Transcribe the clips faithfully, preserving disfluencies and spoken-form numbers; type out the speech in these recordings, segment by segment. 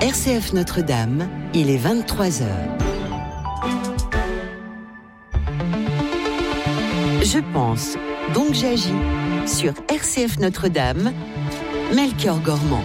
R C F Notre-Dame, il est vingt-trois heures. Je pense, donc j'agis. Sur R C F Notre-Dame, Melchior Gormand.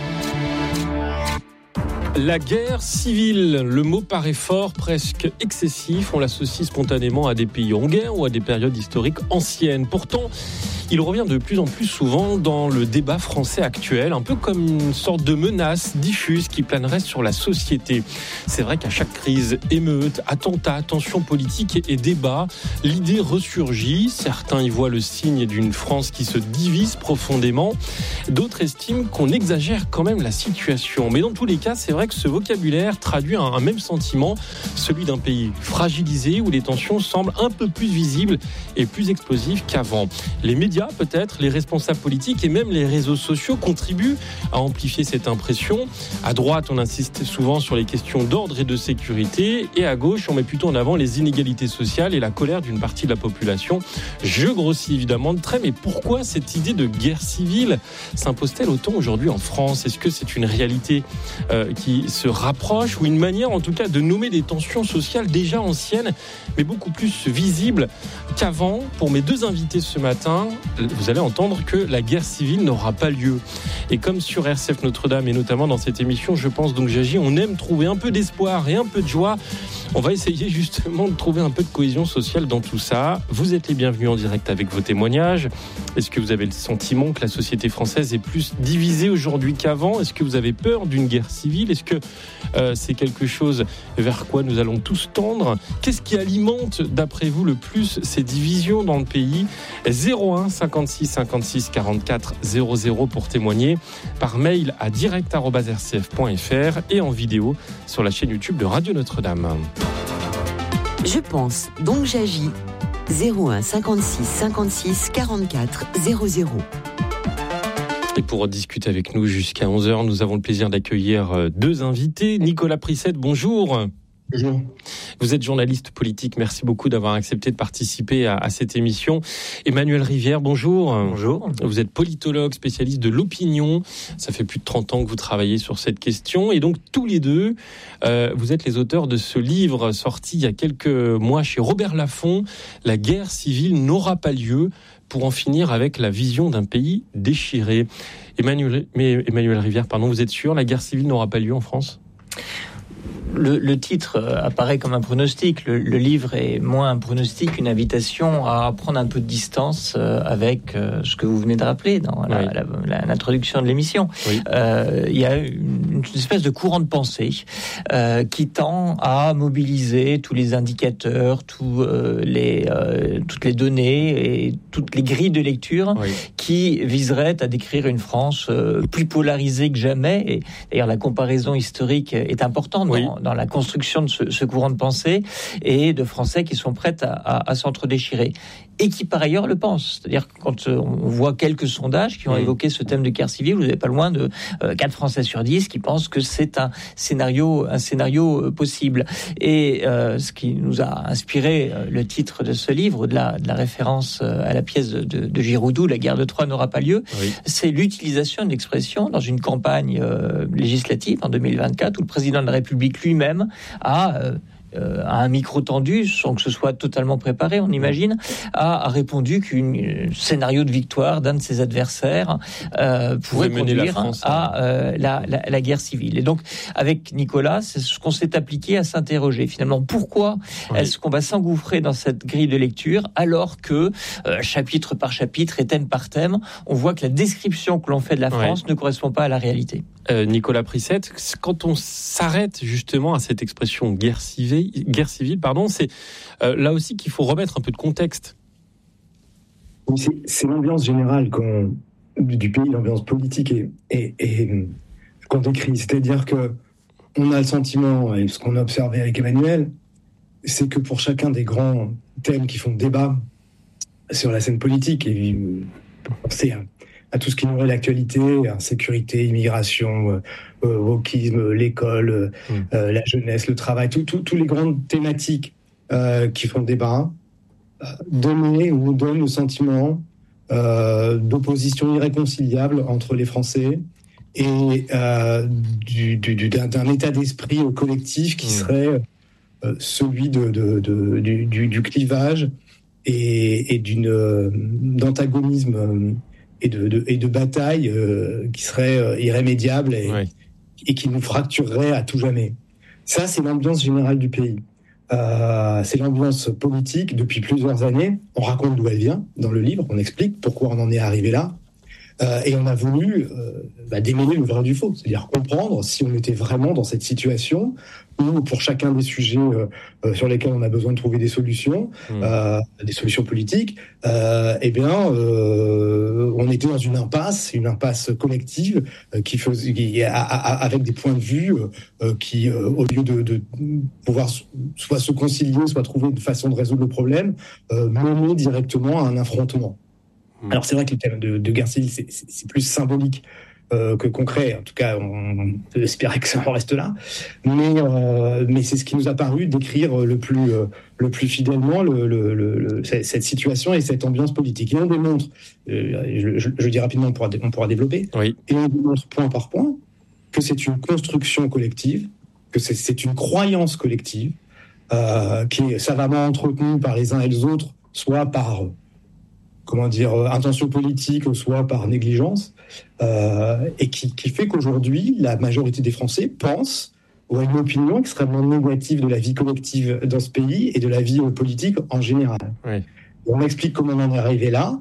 La guerre civile, le mot paraît fort, presque excessif. On l'associe spontanément à des pays en guerre ou à des périodes historiques anciennes. Pourtant, il revient de plus en plus souvent dans le débat français actuel, un peu comme une sorte de menace diffuse qui planerait sur la société. C'est vrai qu'à chaque crise, émeute, attentat, tension politique et débat, l'idée ressurgit. Certains y voient le signe d'une France qui se divise profondément. D'autres estiment qu'on exagère quand même la situation. Mais dans tous les cas, c'est vrai que ce vocabulaire traduit un, un même sentiment, celui d'un pays fragilisé où les tensions semblent un peu plus visibles et plus explosives qu'avant. Les médias, peut-être, les responsables politiques et même les réseaux sociaux contribuent à amplifier cette impression. À droite, on insiste souvent sur les questions d'ordre et de sécurité, et à gauche, on met plutôt en avant les inégalités sociales et la colère d'une partie de la population. Je grossis évidemment de trait, mais pourquoi cette idée de guerre civile s'impose-t-elle autant aujourd'hui en France ? Est-ce que c'est une réalité euh, qui se rapproche, ou une manière en tout cas de nommer des tensions sociales déjà anciennes, mais beaucoup plus visibles qu'avant ? Pour mes deux invités ce matin, vous allez entendre que la guerre civile n'aura pas lieu. Et comme sur R C F Notre-Dame, et notamment dans cette émission, je pense donc j'agis, on aime trouver un peu d'espoir et un peu de joie. On va essayer justement de trouver un peu de cohésion sociale dans tout ça. Vous êtes les bienvenus en direct avec vos témoignages. Est-ce que vous avez le sentiment que la société française est plus divisée aujourd'hui qu'avant ? Est-ce que vous avez peur d'une guerre civile ? Est-ce que euh, c'est quelque chose vers quoi nous allons tous tendre ? Qu'est-ce qui alimente, d'après vous, le plus ces divisions dans le pays ? zéro un cinquante-six cinquante-six quarante-quatre zéro zéro pour témoigner, par mail à direct arobase r c f point f r et en vidéo sur la chaîne YouTube de Radio Notre-Dame. Je pense, donc j'agis. zéro un cinquante-six cinquante-six quarante-quatre zéro zéro. Et pour discuter avec nous jusqu'à onze heures, nous avons le plaisir d'accueillir deux invités. Nicolas Prissette, bonjour. Bonjour. Vous êtes journaliste politique, merci beaucoup d'avoir accepté de participer à, à cette émission. Emmanuel Rivière, bonjour. Bonjour. Vous êtes politologue, spécialiste de l'opinion. Ça fait plus de trente ans que vous travaillez sur cette question. Et donc, tous les deux, euh, vous êtes les auteurs de ce livre sorti il y a quelques mois chez Robert Laffont, « La guerre civile n'aura pas lieu » pour en finir avec la vision d'un pays déchiré. Emmanuel, mais Emmanuel Rivière, pardon, vous êtes sûr, la guerre civile n'aura pas lieu en France ? Le, le titre apparaît comme un pronostic. Le, le livre est moins un pronostic, une invitation à prendre un peu de distance avec ce que vous venez de rappeler dans la, oui. la, la, l'introduction de l'émission. Oui. Euh, il y a une, une espèce de courant de pensée euh, qui tend à mobiliser tous les indicateurs, tous, euh, les, euh, toutes les données et toutes les grilles de lecture oui. qui viseraient à décrire une France euh, plus polarisée que jamais. Et d'ailleurs, la comparaison historique est importante oui. dans dans la construction de ce, ce courant de pensée, et de Français qui sont prêts à, à, à s'entre-déchirer. Et qui, par ailleurs, le pensent. C'est-à-dire que quand on voit quelques sondages qui ont mmh. évoqué ce thème de guerre civile, vous n'avez pas loin de euh, quatre Français sur dix qui pensent que c'est un scénario, un scénario euh, possible. Et euh, ce qui nous a inspiré euh, le titre de ce livre, au-delà de la référence euh, à la pièce de, de, de Giroudou, « La guerre de Troie n'aura pas lieu oui. », c'est l'utilisation de l'expression dans une campagne euh, législative en deux mille vingt-quatre, où le président de la République lui-même a... Euh, Euh, à un micro tendu, sans que ce soit totalement préparé, on imagine, a, a répondu qu'un scénario de victoire d'un de ses adversaires euh, pourrait conduire France, à euh, la, la, la guerre civile. Et donc, avec Nicolas, c'est ce qu'on s'est appliqué à s'interroger. Finalement, pourquoi oui. est-ce qu'on va s'engouffrer dans cette grille de lecture alors que, euh, chapitre par chapitre et thème par thème, on voit que la description que l'on fait de la France oui. ne correspond pas à la réalité. Euh, Nicolas Prissette, quand on s'arrête justement à cette expression guerre civile, guerre civile, pardon, c'est euh, là aussi qu'il faut remettre un peu de contexte. C'est, c'est l'ambiance générale qu'on, du pays, l'ambiance politique et, et, et qu'on décrit. C'est-à-dire que on a le sentiment, et ce qu'on a observé avec Emmanuel, c'est que pour chacun des grands thèmes qui font débat sur la scène politique, et c'est à tout ce qui nourrit l'actualité, sécurité, immigration, euh, wokisme, l'école, mmh. euh, la jeunesse, le travail, tous tout, tout les grandes thématiques euh, qui font débat, euh, donner ou donnent le sentiment euh, d'opposition irréconciliable entre les Français et euh, du, du, d'un, d'un état d'esprit collectif qui mmh. serait euh, celui de, de, de, du, du, du clivage et, et d'une, euh, d'antagonisme euh, et, de, de, et de bataille euh, qui serait euh, irrémédiable et, oui. et qui nous fracturerait à tout jamais. Ça, c'est l'ambiance générale du pays. Euh, c'est l'ambiance politique depuis plusieurs années. On raconte d'où elle vient dans le livre, on explique pourquoi on en est arrivé là. Euh, et on a voulu euh, bah, démêler le vrai du faux, c'est-à-dire comprendre si on était vraiment dans cette situation où, pour chacun des sujets euh, euh, sur lesquels on a besoin de trouver des solutions, mmh. euh, des solutions politiques, euh, eh bien, euh, on était dans une impasse, une impasse collective euh, qui faisait, qui, a, a, avec des points de vue euh, qui, euh, au lieu de, de pouvoir soit se concilier, soit trouver une façon de résoudre le problème, euh, mener directement à un affrontement. Alors c'est vrai que le thème de, de guerre civile, c'est, c'est, c'est plus symbolique euh, que concret. En tout cas, on peut espérer que ça en reste là. Mais, euh, mais c'est ce qui nous a paru décrire le plus, euh, le plus fidèlement le, le, le, le, cette situation et cette ambiance politique. Et on démontre, euh, je, je, je dis rapidement, on pourra, on pourra développer, oui. et on démontre point par point que c'est une construction collective, que c'est, c'est une croyance collective, euh, qui est savamment entretenue par les uns et les autres, soit par... comment dire, euh, intention politique, soit par négligence, euh, et qui, qui fait qu'aujourd'hui, la majorité des Français pensent ou a une opinion extrêmement négative de la vie collective dans ce pays et de la vie politique en général. Oui. On explique comment on en est arrivé là.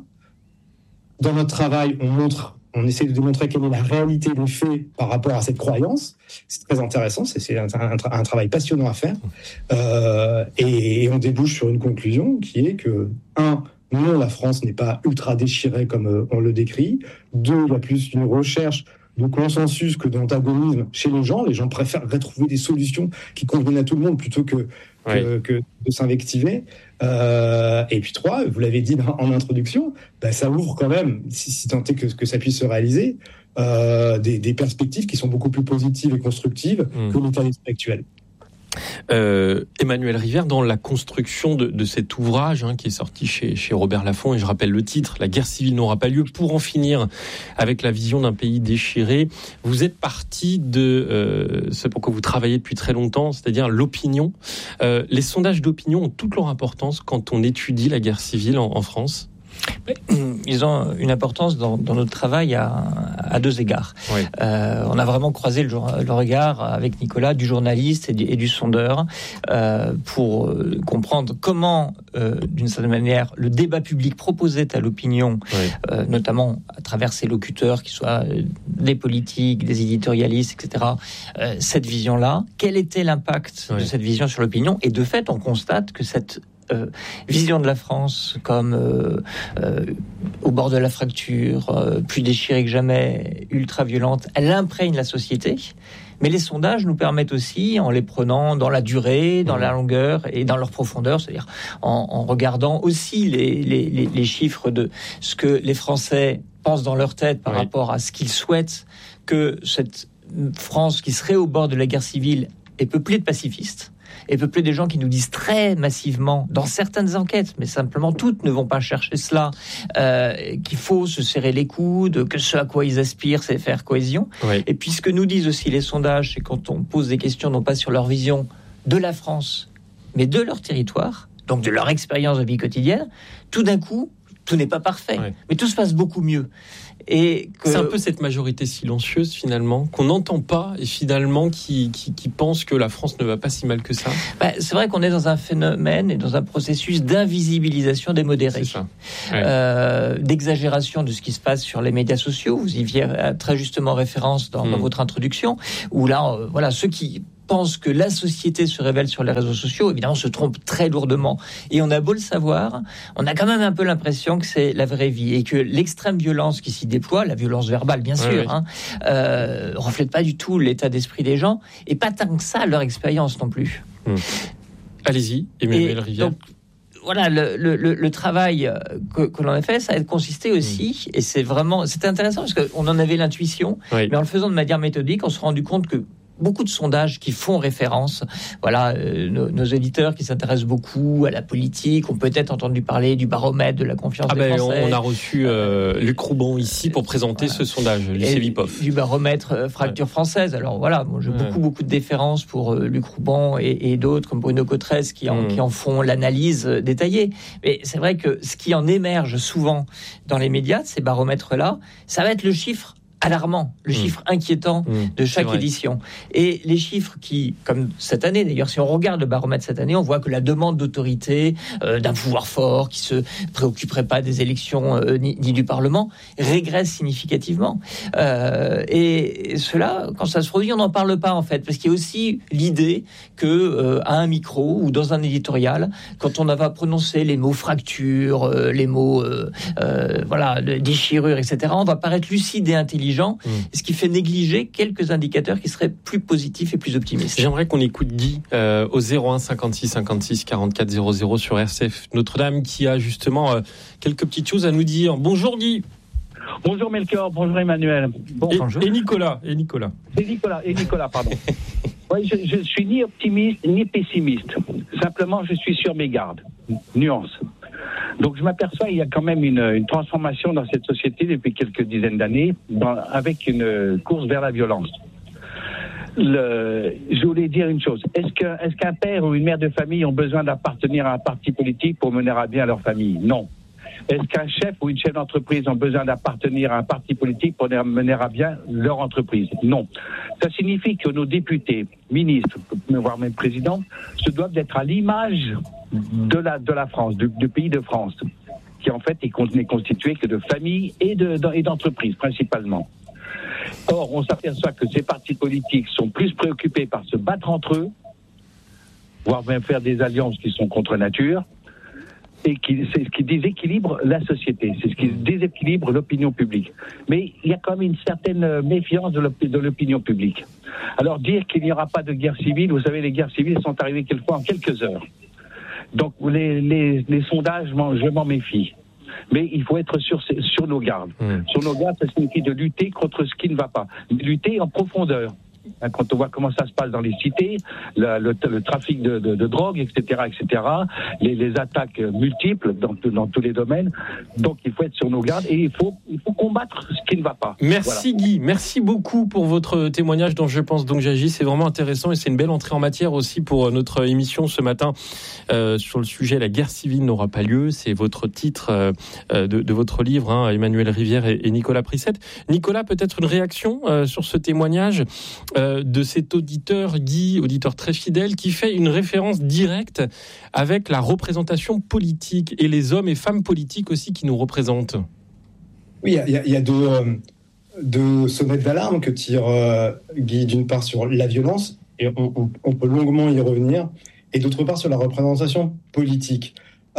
Dans notre travail, on montre, on essaie de démontrer quelle est la réalité des faits par rapport à cette croyance. C'est très intéressant, c'est, c'est un, un, un travail passionnant à faire. Euh, et, et on débouche sur une conclusion qui est que, un, non, la France n'est pas ultra déchirée comme euh, on le décrit. Deux, il y a plus une recherche de consensus que d'antagonisme chez les gens. Les gens préfèrent trouver des solutions qui conviennent à tout le monde plutôt que, oui. que, que de s'invectiver. Euh, et puis trois, vous l'avez dit dans, en introduction, bah, ça ouvre quand même, si, si tant est que, que ça puisse se réaliser, euh, des, des perspectives qui sont beaucoup plus positives et constructives mmh. que l'état d'esprit actuel. Euh, Emmanuel Rivière, dans la construction de, de cet ouvrage hein, qui est sorti chez, chez Robert Laffont, et je rappelle le titre, La guerre civile n'aura pas lieu, pour en finir avec la vision d'un pays déchiré, vous êtes parti de euh, ce pourquoi vous travaillez depuis très longtemps, c'est-à-dire l'opinion. Euh, les sondages d'opinion ont toute leur importance quand on étudie la guerre civile en, en France. Ils ont une importance dans, dans notre travail à, à deux égards. Oui. Euh, on a vraiment croisé le, le regard avec Nicolas du journaliste et du, et du sondeur euh, pour euh, comprendre comment, euh, d'une certaine manière, le débat public proposait à l'opinion, oui. euh, notamment à travers ses locuteurs, qui soient euh, des politiques, des éditorialistes, et cetera, euh, cette vision-là. Quel était l'impact oui. de cette vision sur l'opinion ? Et de fait, on constate que cette Euh, vision de la France comme euh, euh, au bord de la fracture, euh, plus déchirée que jamais, ultra violente, elle imprègne la société. Mais les sondages nous permettent aussi, en les prenant dans la durée, dans la longueur et dans leur profondeur, c'est-à-dire en, en regardant aussi les, les, les, les chiffres de ce que les Français pensent dans leur tête par oui. rapport à ce qu'ils souhaitent, que cette France qui serait au bord de la guerre civile est peuplée de pacifistes, et peuplé des gens qui nous disent très massivement, dans certaines enquêtes, mais simplement toutes ne vont pas chercher cela, euh, qu'il faut se serrer les coudes, que ce à quoi ils aspirent, c'est faire cohésion. Oui. Et puis ce que nous disent aussi les sondages, c'est quand on pose des questions, non pas sur leur vision de la France, mais de leur territoire, donc de leur expérience de vie quotidienne, tout d'un coup, tout n'est pas parfait, oui. mais tout se passe beaucoup mieux. Et que... C'est un peu cette majorité silencieuse finalement qu'on n'entend pas et finalement qui, qui, qui pense que la France ne va pas si mal que ça. Bah, c'est vrai qu'on est dans un phénomène et dans un processus d'invisibilisation des modérés, c'est ça. Ouais. Euh, d'exagération de ce qui se passe sur les médias sociaux. Vous y faisiez très justement référence dans, mmh. dans votre introduction, où là, euh, voilà, ceux qui pensent que la société se révèle sur les réseaux sociaux, évidemment, se trompent très lourdement. Et on a beau le savoir, on a quand même un peu l'impression que c'est la vraie vie et que l'extrême violence qui s'y déploie, la violence verbale, bien sûr, ouais, hein, euh, reflète pas du tout l'état d'esprit des gens et pas tant que ça leur expérience non plus. Mmh. Allez-y, Emmanuel Rivière. Donc, voilà, le, le, le travail que, que l'on a fait, ça a consisté aussi, mmh. et c'est vraiment, c'était intéressant parce qu'on en avait l'intuition, oui. mais en le faisant de manière méthodique, on s'est rendu compte que beaucoup de sondages qui font référence. Voilà, euh, nos, nos éditeurs qui s'intéressent beaucoup à la politique ont peut-être entendu parler du baromètre de la confiance ah des ben, Français. On a reçu euh, Luc Roubon ici pour présenter voilà. ce sondage, lycée Vipov. Du baromètre euh, fracture ouais. française. Alors voilà, moi, j'ai ouais. beaucoup beaucoup de déférence pour euh, Luc Roubon et, et d'autres comme Bruno Cotresse qui en, mmh. qui en font l'analyse euh, détaillée. Mais c'est vrai que ce qui en émerge souvent dans les médias, ces baromètres-là, ça va être le chiffre alarmant, le mmh. chiffre inquiétant mmh. de chaque édition. Et les chiffres qui, comme cette année d'ailleurs, si on regarde le baromètre cette année, on voit que la demande d'autorité, euh, d'un pouvoir fort qui se préoccuperait pas des élections euh, ni, ni du Parlement, régresse significativement. Euh, et, et cela, quand ça se produit, on n'en parle pas en fait, parce qu'il y a aussi l'idée que euh, à un micro ou dans un éditorial, quand on va prononcer les mots fracture, euh, les mots euh, euh, voilà, déchirure, et cetera, on va paraître lucide et intelligent. Gens, mmh. ce qui fait négliger quelques indicateurs qui seraient plus positifs et plus optimistes. J'aimerais qu'on écoute Guy euh, au zéro un cinquante-six cinquante-six quarante-quatre zéro zéro sur R C F Notre-Dame qui a justement euh, quelques petites choses à nous dire. Bonjour Guy. Bonjour Melchior, bonjour Emmanuel. Bon, et, bonjour. et Nicolas. Et Nicolas. Et Nicolas, et Nicolas pardon. Ouais, je, je suis ni optimiste ni pessimiste. Simplement, je suis sur mes gardes. Nuance. Donc je m'aperçois qu'il y a quand même une, une transformation dans cette société depuis quelques dizaines d'années, dans, avec une course vers la violence. Le, je voulais dire une chose. Est-ce, que, est-ce qu'un père ou une mère de famille ont besoin d'appartenir à un parti politique pour mener à bien leur famille ? Non. Est-ce qu'un chef ou une chef d'entreprise ont besoin d'appartenir à un parti politique pour mener à bien leur entreprise ? Non. Ça signifie que nos députés, ministres, voire même présidents, se doivent d'être à l'image de la, de la France, du, du pays de France, qui en fait est constitué que de familles et, de, et d'entreprises principalement. Or, on s'aperçoit que ces partis politiques sont plus préoccupés par se battre entre eux, voire même faire des alliances qui sont contre nature, et qui, c'est ce qui déséquilibre la société, c'est ce qui déséquilibre l'opinion publique. Mais il y a quand même une certaine méfiance de, l'op- de l'opinion publique. Alors dire qu'il n'y aura pas de guerre civile, vous savez, les guerres civiles sont arrivées quelquefois en quelques heures. Donc les, les, les sondages, je m'en méfie. Mais il faut être sur, sur nos gardes. Mmh. Sur nos gardes, ça signifie de lutter contre ce qui ne va pas. De lutter en profondeur. Quand on voit comment ça se passe dans les cités, le, le, le trafic de, de, de drogue, et cetera, et cetera, les, les attaques multiples dans, dans tous les domaines. Donc il faut être sur nos gardes et il faut, il faut combattre ce qui ne va pas. Merci voilà. Guy, merci beaucoup pour votre témoignage dans Je pense donc j'agis. C'est vraiment intéressant et c'est une belle entrée en matière aussi pour notre émission ce matin euh, sur le sujet La guerre civile n'aura pas lieu. C'est votre titre euh, de, de votre livre, hein, Emmanuel Rivière et, et Nicolas Prissette. Nicolas, peut-être une réaction euh, sur ce témoignage Euh, de cet auditeur, Guy, auditeur très fidèle, qui fait une référence directe avec la représentation politique et les hommes et femmes politiques aussi qui nous représentent. Oui, il y, y a deux, euh, deux sonnettes d'alarme que tire euh, Guy, d'une part sur la violence, et on, on, on peut longuement y revenir, et d'autre part sur la représentation politique.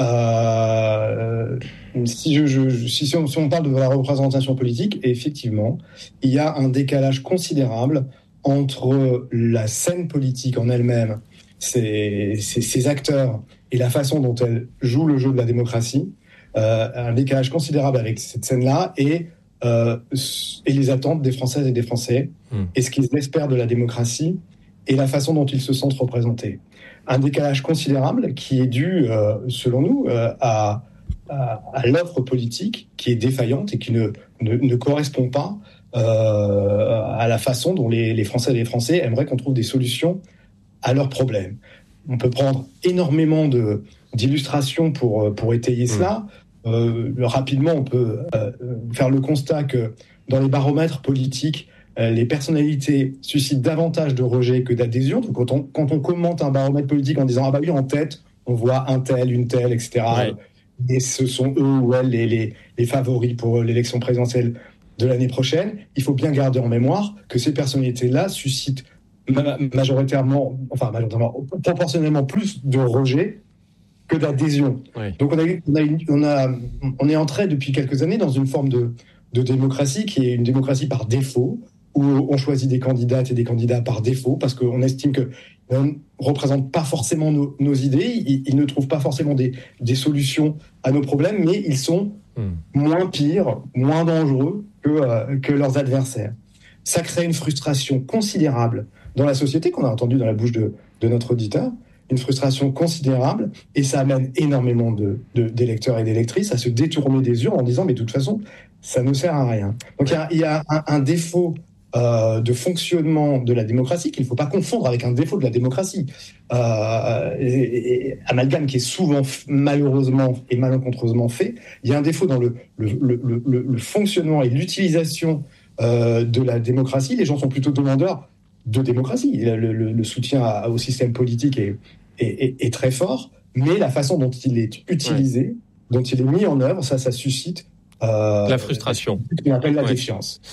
Euh, si, je, je, si, si, on, si on parle de la représentation politique, effectivement, il y a un décalage considérable entre la scène politique en elle-même, ses, ses, ses acteurs et la façon dont elle joue le jeu de la démocratie, euh, un décalage considérable avec cette scène-là et, euh, et les attentes des Françaises et des Français, mmh. et ce qu'ils espèrent de la démocratie et la façon dont ils se sentent représentés. Un décalage considérable qui est dû, euh, selon nous, euh, à, à, à l'offre politique qui est défaillante et qui ne, ne, ne correspond pas Euh, à la façon dont les, les Français et les Français aimeraient qu'on trouve des solutions à leurs problèmes. On peut prendre énormément de, d'illustrations pour, pour étayer mmh. cela. Euh, rapidement, on peut euh, faire le constat que dans les baromètres politiques, euh, les personnalités suscitent davantage de rejet que d'adhésion. Donc, quand on, quand on commente un baromètre politique en disant « Ah bah oui, en tête, on voit un tel, une telle, et cetera Ouais. » Et ce sont eux ou elles les, les, les favoris pour l'élection présidentielle de l'année prochaine, il faut bien garder en mémoire que ces personnalités-là suscitent ma- majoritairement, enfin majoritairement, proportionnellement plus de rejet que d'adhésion. Oui. Donc on, a, on, a une, on, a, on est entré depuis quelques années dans une forme de, de démocratie qui est une démocratie par défaut, où on choisit des candidates et des candidats par défaut, parce qu'on estime qu'ils ne représentent pas forcément nos, nos idées, ils, ils ne trouvent pas forcément des, des solutions à nos problèmes, mais ils sont mmh. moins pires, moins dangereux que, euh, que leurs adversaires. Ça crée une frustration considérable dans la société, qu'on a entendu dans la bouche de, de notre auditeur, une frustration considérable, et ça amène énormément de, de, d'électeurs et d'électrices à se détourner des urnes en disant mais de toute façon, ça ne sert à rien. Donc il y a, il y a un, un défaut euh, de fonctionnement de la démocratie qu'il ne faut pas confondre avec un défaut de la démocratie. Euh, et, et, amalgame qui est souvent malheureusement et malencontreusement fait. Il y a un défaut dans le, le, le, le, le fonctionnement et l'utilisation euh, de la démocratie. Les gens sont plutôt demandeurs de démocratie. Le, le, le soutien à, au système politique est, est, est, est très fort, mais la façon dont il est utilisé, ouais. dont il est mis en œuvre, ça, ça suscite euh, la frustration. Ce qu'on appelle la ouais. défiance.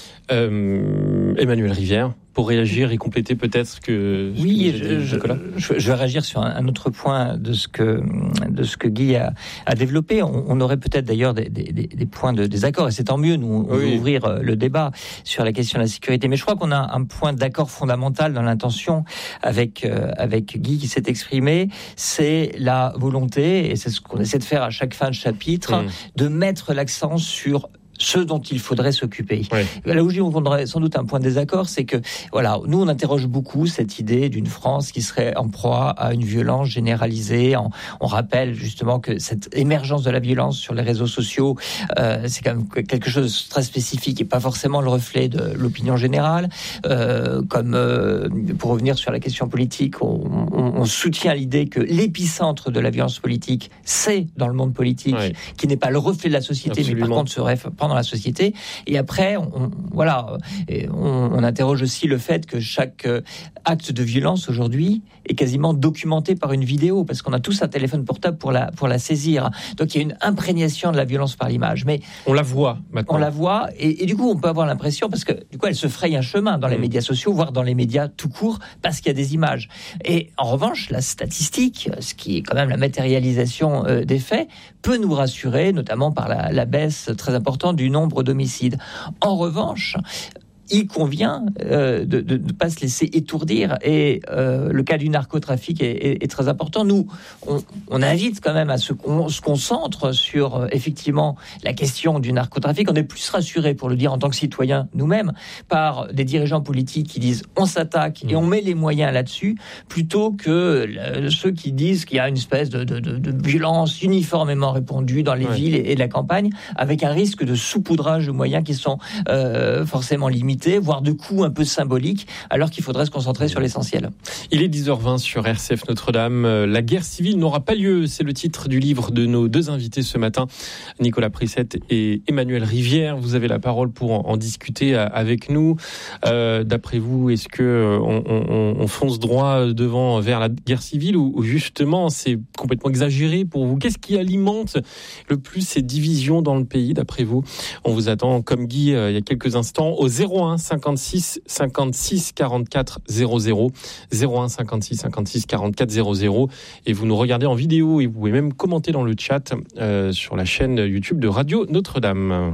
Euh, Emmanuel Rivière, pour réagir et compléter peut-être ce que... Ce oui, que je, je, je vais réagir sur un, un autre point de ce que, de ce que Guy a, a développé. On, on aurait peut-être d'ailleurs des, des, des points de désaccord, et c'est tant mieux, nous, on oui. veut ouvrir le débat sur la question de la sécurité. Mais je crois qu'on a un point d'accord fondamental dans l'intention avec, euh, avec Guy qui s'est exprimé, c'est la volonté, et c'est ce qu'on essaie de faire à chaque fin de chapitre, mmh. de mettre l'accent sur ce dont il faudrait s'occuper. Ouais. Là où on aurait sans doute un point de désaccord, c'est que, voilà, nous on interroge beaucoup cette idée d'une France qui serait en proie à une violence généralisée. On, on rappelle justement que cette émergence de la violence sur les réseaux sociaux, euh, c'est quand même quelque chose de très spécifique et pas forcément le reflet de l'opinion générale. Euh, comme euh, pour revenir sur la question politique, on, on, on soutient l'idée que l'épicentre de la violence politique, c'est dans le monde politique, ouais. qui n'est pas le reflet de la société, Absolument. mais par contre serait dans la société. Et après, on, voilà, on, on interroge aussi le fait que chaque acte de violence aujourd'hui est quasiment documenté par une vidéo, parce qu'on a tous un téléphone portable pour la, pour la saisir. Donc il y a une imprégnation de la violence par l'image. Mais on la voit maintenant. On la voit, et, et du coup, on peut avoir l'impression, parce que du coup, elle se fraye un chemin dans les mmh. médias sociaux, voire dans les médias tout court, parce qu'il y a des images. Et en revanche, la statistique, ce qui est quand même la matérialisation euh, des faits, peut nous rassurer, notamment par la, la baisse très importante du nombre d'homicides. En revanche, il convient euh, de ne pas se laisser étourdir, et euh, le cas du narcotrafic est, est, est très important. Nous, on, on invite quand même à ce qu'on se concentre sur euh, effectivement la question du narcotrafic. On est plus rassuré, pour le dire en tant que citoyen nous-mêmes, par des dirigeants politiques qui disent on s'attaque et on met les moyens là-dessus, plutôt que le, ceux qui disent qu'il y a une espèce de, de, de, de violence uniformément répandue dans les ouais. villes et, et la campagne, avec un risque de saupoudrage de moyens qui sont euh, forcément limités, voire de coûts un peu symboliques, alors qu'il faudrait se concentrer sur l'essentiel. Il est dix heures vingt sur R C F Notre-Dame. La guerre civile n'aura pas lieu. C'est le titre du livre de nos deux invités ce matin, Nicolas Prissette et Emmanuel Rivière. Vous avez la parole pour en, en discuter avec nous. Euh, d'après vous, est-ce que on, on, on fonce droit devant vers la guerre civile, ou, ou justement c'est complètement exagéré pour vous? Qu'est-ce qui alimente le plus ces divisions dans le pays, d'après vous? On vous attend, comme Guy euh, il y a quelques instants, au zéro un cinquante-six cinquante-six quarante-quatre zéro zéro, zéro un cinquante-six cinquante-six quarante-quatre zéro zéro, et vous nous regardez en vidéo, et vous pouvez même commenter dans le chat euh, sur la chaîne YouTube de Radio Notre-Dame.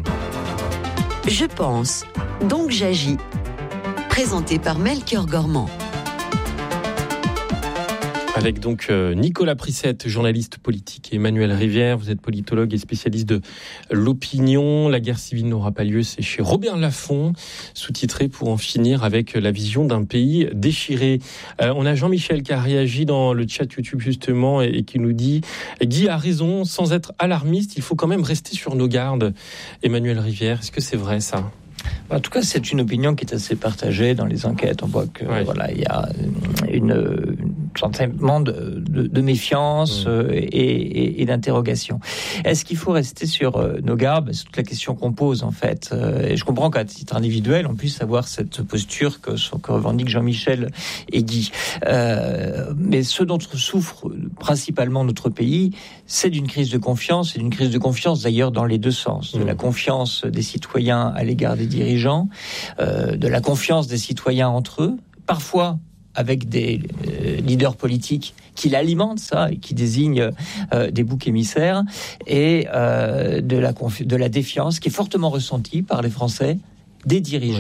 Je pense, donc j'agis. Présenté par Melchior Gormand. Avec donc Nicolas Prissette, journaliste politique, et Emmanuel Rivière, vous êtes politologue et spécialiste de l'opinion. La guerre civile n'aura pas lieu, c'est chez Robert Laffont, sous-titré Pour en finir avec la vision d'un pays déchiré. Euh, on a Jean-Michel qui a réagi dans le chat YouTube justement, et, et qui nous dit « Guy a raison, sans être alarmiste, il faut quand même rester sur nos gardes ». Emmanuel Rivière, est-ce que c'est vrai ça ? En tout cas, c'est une opinion qui est assez partagée dans les enquêtes. On voit que ouais. voilà, il y a une, un sentiment de, de, de méfiance mmh. euh, et, et, et d'interrogation. Est-ce qu'il faut rester sur euh, nos gardes ? C'est toute la question qu'on pose en fait. Euh, et je comprends qu'à titre individuel, on puisse avoir cette posture que, que revendiquent Jean-Michel et Guy. Euh, mais ce dont souffre principalement notre pays, c'est d'une crise de confiance, et d'une crise de confiance d'ailleurs dans les deux sens. Mmh. De la confiance des citoyens à l'égard des dirigeants, euh, de la confiance des citoyens entre eux, parfois avec des euh, leaders politiques qui l'alimentent ça et qui désignent euh, des boucs émissaires, et euh, de la confi- de la défiance qui est fortement ressentie par les Français des dirigeants ouais.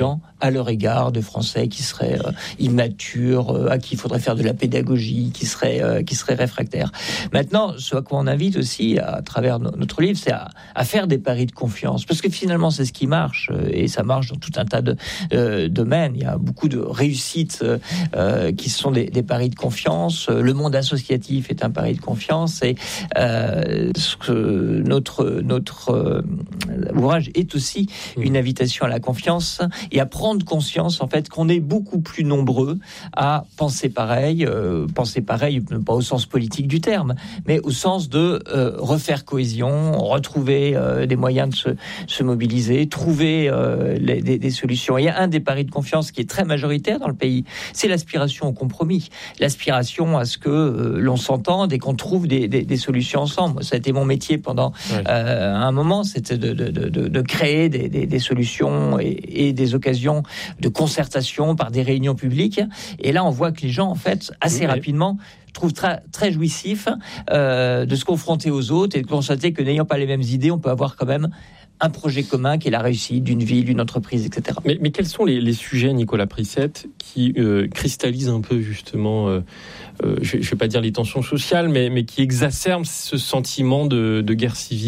à leur égard de Français qui seraient euh, immatures, euh, à qui il faudrait faire de la pédagogie, qui seraient, euh, qui seraient réfractaires. Maintenant, ce à quoi on invite aussi, à travers no- notre livre, c'est à, à faire des paris de confiance. Parce que finalement, c'est ce qui marche, euh, et ça marche dans tout un tas de euh, domaines. Il y a beaucoup de réussites euh, euh, qui sont des, des paris de confiance. Le monde associatif est un pari de confiance. Et euh, ce que notre, notre euh, ouvrage est aussi une invitation à la confiance et à prendre conscience, en fait, qu'on est beaucoup plus nombreux à penser pareil, euh, penser pareil, pas au sens politique du terme, mais au sens de euh, refaire cohésion, retrouver euh, des moyens de se, se mobiliser, trouver euh, les, des, des solutions. Il y a un des paris de confiance qui est très majoritaire dans le pays, c'est l'aspiration au compromis, l'aspiration à ce que euh, l'on s'entende et qu'on trouve des, des, des solutions ensemble. Ça a été mon métier pendant ouais. euh, un moment, c'était de, de, de, de créer des, des, des solutions et, et des occasions de concertation par des réunions publiques. Et là, on voit que les gens, en fait, assez oui, rapidement, trouve très, très jouissif euh, de se confronter aux autres et de constater que n'ayant pas les mêmes idées, on peut avoir quand même un projet commun qui est la réussite d'une ville, d'une entreprise, et cetera. Mais, mais quels sont les, les sujets, Nicolas Prissette, qui euh, cristallisent un peu justement, euh, euh, je ne vais pas dire les tensions sociales, mais, mais qui exacerbent ce sentiment de, de guerre civile ?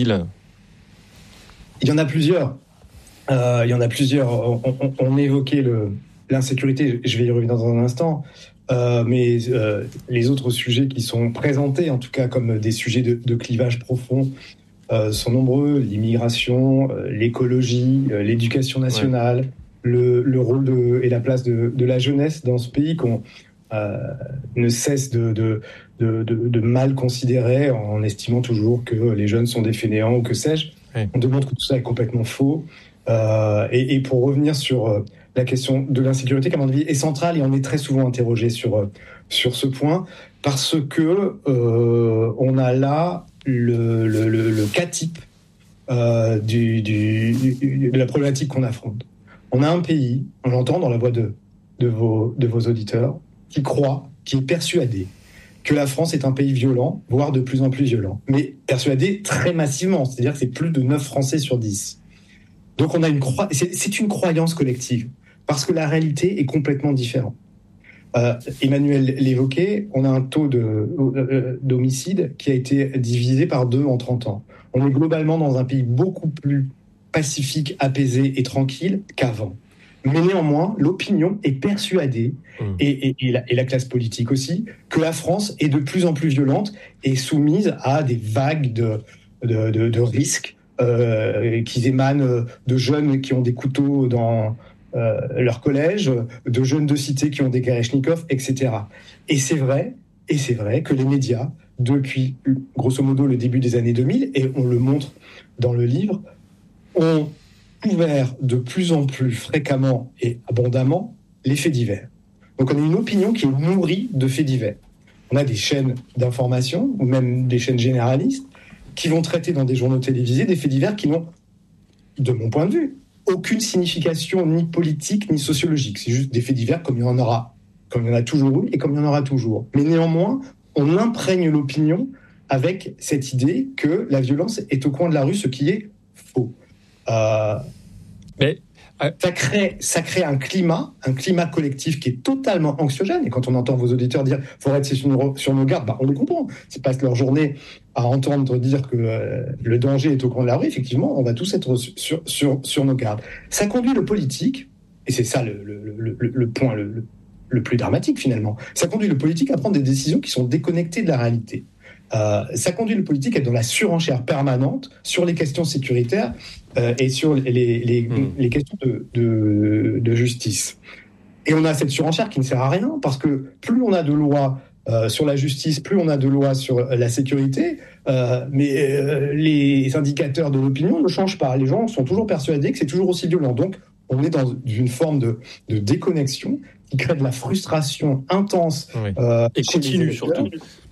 Il y en a plusieurs. Euh, il y en a plusieurs. On, on, on évoquait le, l'insécurité, je vais y revenir dans un instant. Euh, mais euh, les autres sujets qui sont présentés, en tout cas comme des sujets de, de clivage profond, euh, sont nombreux. L'immigration, euh, l'écologie, euh, l'éducation nationale, ouais. le, le rôle de, et la place de, de la jeunesse dans ce pays qu'on euh, ne cesse de, de, de, de, de mal considérer en estimant toujours que les jeunes sont des fainéants ou que sais-je. Ouais. On démontre que tout ça est complètement faux. Euh, et, et pour revenir sur euh, la question de l'insécurité, qui à mon avis est centrale et on est très souvent interrogé sur euh, sur ce point parce que euh, on a là le le, le, le cas type euh, du, du, du de la problématique qu'on affronte. On a un pays, on l'entend dans la voix de de vos de vos auditeurs, qui croit, qui est persuadé que la France est un pays violent, voire de plus en plus violent, mais persuadé très massivement, c'est-à-dire que c'est plus de neuf Français sur dix. Donc on a une cro... c'est, c'est une croyance collective, parce que la réalité est complètement différente. Euh, Emmanuel l'évoquait, on a un taux de, euh, d'homicide qui a été divisé par deux en trente ans. On est globalement dans un pays beaucoup plus pacifique, apaisé et tranquille qu'avant. Mais néanmoins, l'opinion est persuadée, mmh. et, et, et, la, et la classe politique aussi, que la France est de plus en plus violente et soumise à des vagues de, de, de, de risques euh, qui émanent de jeunes qui ont des couteaux dans euh, leur collège, de jeunes de cité qui ont des kalachnikovs, et cetera. Et c'est vrai, et c'est vrai que les médias, depuis grosso modo le début des années deux mille, et on le montre dans le livre, ont couvert de plus en plus fréquemment et abondamment les faits divers. Donc on a une opinion qui est nourrie de faits divers. On a des chaînes d'information, ou même des chaînes généralistes, qui vont traiter dans des journaux télévisés des faits divers qui n'ont, de mon point de vue, aucune signification ni politique ni sociologique. C'est juste des faits divers comme il y en aura, comme il y en a toujours eu et comme il y en aura toujours. Mais néanmoins, on imprègne l'opinion avec cette idée que la violence est au coin de la rue, ce qui est faux. Euh, Mais euh... ça crée, ça crée un climat, un climat collectif qui est totalement anxiogène. Et quand on entend vos auditeurs dire « faut rester sur nos, sur nos gardes », bah on le comprend. Ils passent leur journée à entendre dire que euh, le danger est au coin de la rue. Effectivement, on va tous être sur, sur, sur nos gardes. Ça conduit le politique, et c'est ça le, le, le, le, le point le, le, le plus dramatique finalement, ça conduit le politique à prendre des décisions qui sont déconnectées de la réalité. Euh, ça conduit le politique à être dans la surenchère permanente sur les questions sécuritaires euh, et sur les, les, mmh. les questions de, de, de justice. Et on a cette surenchère qui ne sert à rien, parce que plus on a de lois euh, sur la justice, plus on a de lois sur la sécurité, euh, mais euh, les indicateurs de l'opinion ne changent pas. Les gens sont toujours persuadés que c'est toujours aussi violent. Donc on est dans une forme de, de déconnexion qui crée de la frustration intense. Oui. Euh, et continue surtout.